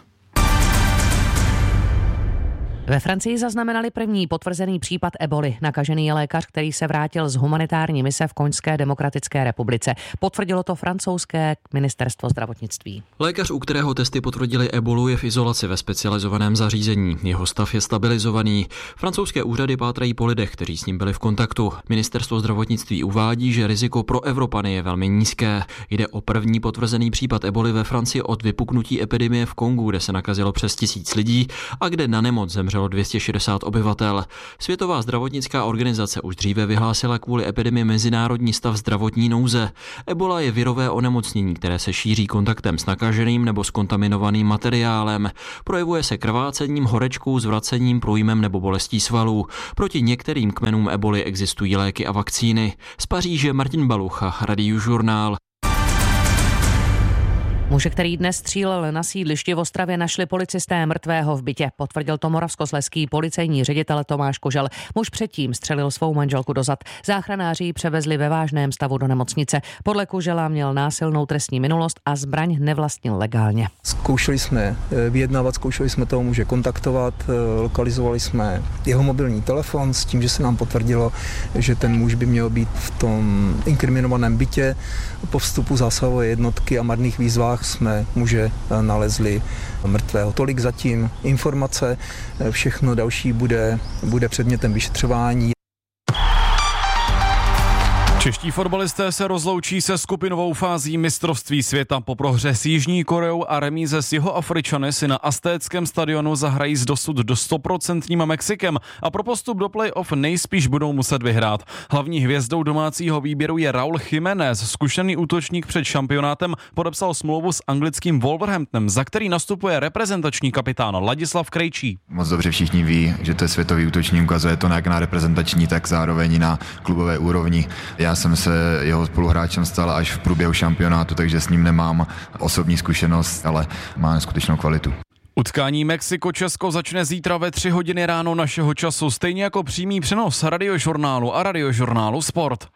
Speaker 6: Ve Francii zaznamenali první potvrzený případ eboli. Nakažený je lékař, který se vrátil z humanitární mise v Konžské demokratické republice. Potvrdilo to francouzské ministerstvo zdravotnictví.
Speaker 18: Lékař, u kterého testy potvrdili ebolu, je v izolaci ve specializovaném zařízení. Jeho stav je stabilizovaný. Francouzské úřady pátrají po lidech, kteří s ním byli v kontaktu. Ministerstvo zdravotnictví uvádí, že riziko pro Evropany je velmi nízké. Jde o první potvrzený případ eboli ve Francii od vypuknutí epidemie v Kongu, kde se nakazilo přes 1000 lidí a kde na nemoc zemřelo 260 obyvatel. Světová zdravotnická organizace už dříve vyhlásila kvůli epidemii mezinárodní stav zdravotní nouze. Ebola je virové onemocnění, které se šíří kontaktem s nakaženým nebo s kontaminovaným materiálem. Projevuje se krvácením, horečkou, zvracením, průjmem nebo bolestí svalů. Proti některým kmenům eboly existují léky a vakcíny. Z Paříže Martin Balucha, Radiožurnál.
Speaker 6: Muže, který dnes střílel na sídlišti v Ostravě, našli policisté mrtvého v bytě. Potvrdil to moravskoslezský policejní ředitel Tomáš Kožel. Muž předtím střelil svou manželku do zad. Záchranáři ji převezli ve vážném stavu do nemocnice. Podle Kožela měl násilnou trestní minulost a zbraň nevlastnil legálně.
Speaker 19: Zkoušeli jsme vyjednávat, zkoušeli jsme toho muže kontaktovat, lokalizovali jsme jeho mobilní telefon s tím, že se nám potvrdilo, že ten muž by měl být v tom inkriminovaném bytě. Po vstupu zásahové jednotky a marných výzvách jsme muže nalezli mrtvého. Tolik zatím informace, všechno další bude předmětem vyšetřování.
Speaker 20: Čeští fotbalisté se rozloučí se skupinovou fází mistrovství světa. Po prohře s Jižní Koreou a remíze s Jihoafričany si na Aztéckém stadionu zahrají s dosud do 100% Mexikem a pro postup do play-off nejspíš budou muset vyhrát. Hlavní hvězdou domácího výběru je Raúl Jiménez. Zkušený útočník před šampionátem podepsal smlouvu s anglickým Wolverhamptonem, za který nastupuje reprezentační kapitán Ladislav Krejčí.
Speaker 21: Moc dobře všichni ví, že to je světový útočník, ukazuje to jak na reprezentační, tak zároveň na klubové úrovni. Já jsem se jeho spoluhráčem stal až v průběhu šampionátu, takže s ním nemám osobní zkušenost, ale má neskutečnou kvalitu.
Speaker 20: Utkání Mexiko-Česko začne zítra ve 3 hodiny ráno našeho času, stejně jako přímý přenos Radiožurnálu a Radiožurnálu Sport.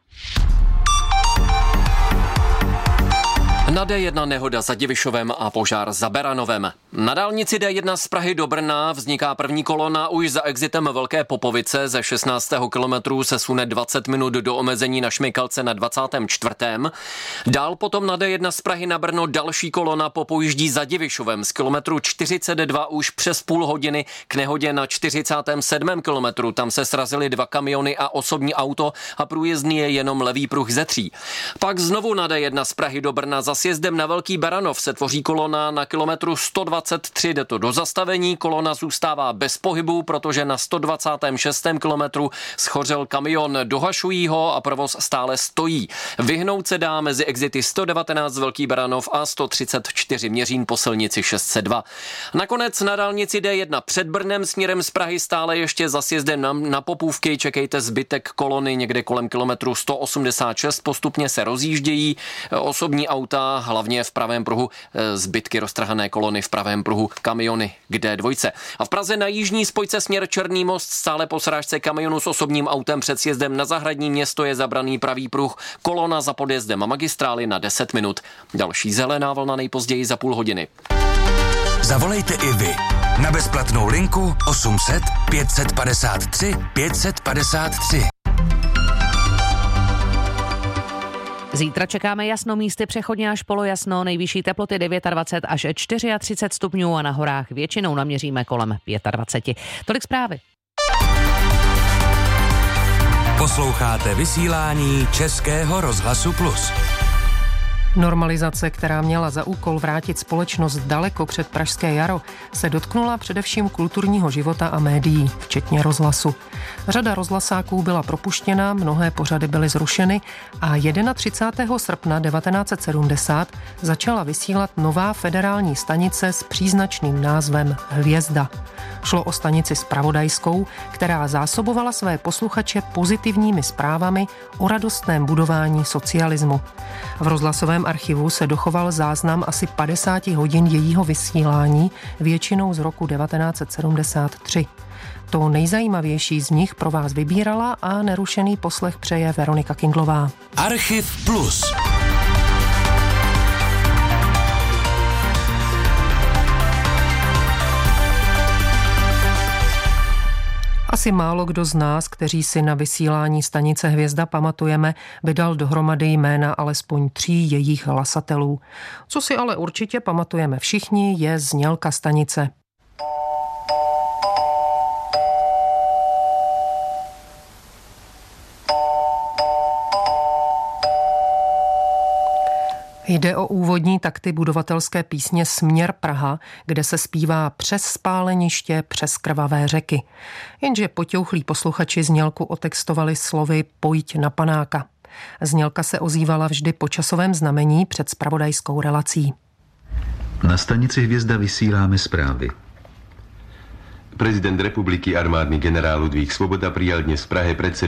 Speaker 7: Na D1 nehoda za Divišovem a požár za Beranovem. Na dálnici D1 z Prahy do Brna vzniká první kolona už za exitem Velké Popovice. Ze 16. kilometru se sune 20 minut do omezení na Šmykalce na 24. Dál potom na D1 z Prahy na Brno další kolona popojíždí za Divišovem. Z kilometru 42 už přes půl hodiny k nehodě na 47. kilometru. Tam se srazily 2 kamiony a osobní auto a průjezdný je jenom levý pruh ze 3. Pak znovu na D1 z Prahy do Brna za sjezdem na Velký Beranov se tvoří kolona na kilometru 123, jde to do zastavení, kolona zůstává bez pohybu, protože na 126. kilometru schořel kamion, dohašují ho a provoz stále stojí. Vyhnout se dá mezi exity 119 Velký Beranov a 134 Měřín po silnici 602. Nakonec na dálnici D1 před Brnem směrem z Prahy stále ještě za sjezdem na Popůvky čekejte zbytek kolony někde kolem kilometru 186, postupně se rozjíždějí osobní auta, hlavně v pravém pruhu zbytky roztrhané kolony v pravém pruhu kamiony k D2. A v Praze na jižní spojce směr Černý most stále po srážce kamionu s osobním autem před sjezdem na Zahradní Město je zabraný pravý pruh, kolona za podjezdem a magistrály na 10 minut. Další zelená vlna nejpozději za půl hodiny.
Speaker 5: Zavolejte i vy na bezplatnou linku 800 553 553.
Speaker 6: Zítra čekáme jasno, místy přechodně až polojasno, nejvyšší teploty 29 až 34 stupňů a na horách většinou naměříme kolem 25. Tolik zprávy.
Speaker 5: Posloucháte vysílání Českého rozhlasu Plus.
Speaker 22: Normalizace, která měla za úkol vrátit společnost daleko před pražské jaro, se dotknula především kulturního života a médií, včetně rozhlasu. Řada rozhlasáků byla propuštěna, mnohé pořady byly zrušeny a 31. srpna 1970 začala vysílat nová federální stanice s příznačným názvem Hvězda. Šlo o stanici zpravodajskou, která zásobovala své posluchače pozitivními zprávami o radostném budování socialismu. V rozhlasovém archivu se dochoval záznam asi 50 hodin jejího vysílání, většinou z roku 1973. To nejzajímavější z nich pro vás vybírala a nerušený poslech přeje Veronika Kindlová.
Speaker 5: Archiv Plus.
Speaker 22: Asi málo kdo z nás, kteří si na vysílání stanice Hvězda pamatujeme, by dal dohromady jména alespoň 3 jejich hlasatelů. Co si ale určitě pamatujeme všichni, je znělka stanice. Jde o úvodní takty budovatelské písně Směr Praha, kde se zpívá přes spáleniště, přes krvavé řeky. Jenže potěuchlí posluchači znělku otextovali slovy Pojď na panáka. Znělka se ozývala vždy po časovém znamení před zpravodajskou relací.
Speaker 1: Na stanici Hvězda vysíláme zprávy.
Speaker 3: Prezident republiky armádny generál Ludvík Svoboda prijal dnes v Prahe predsedu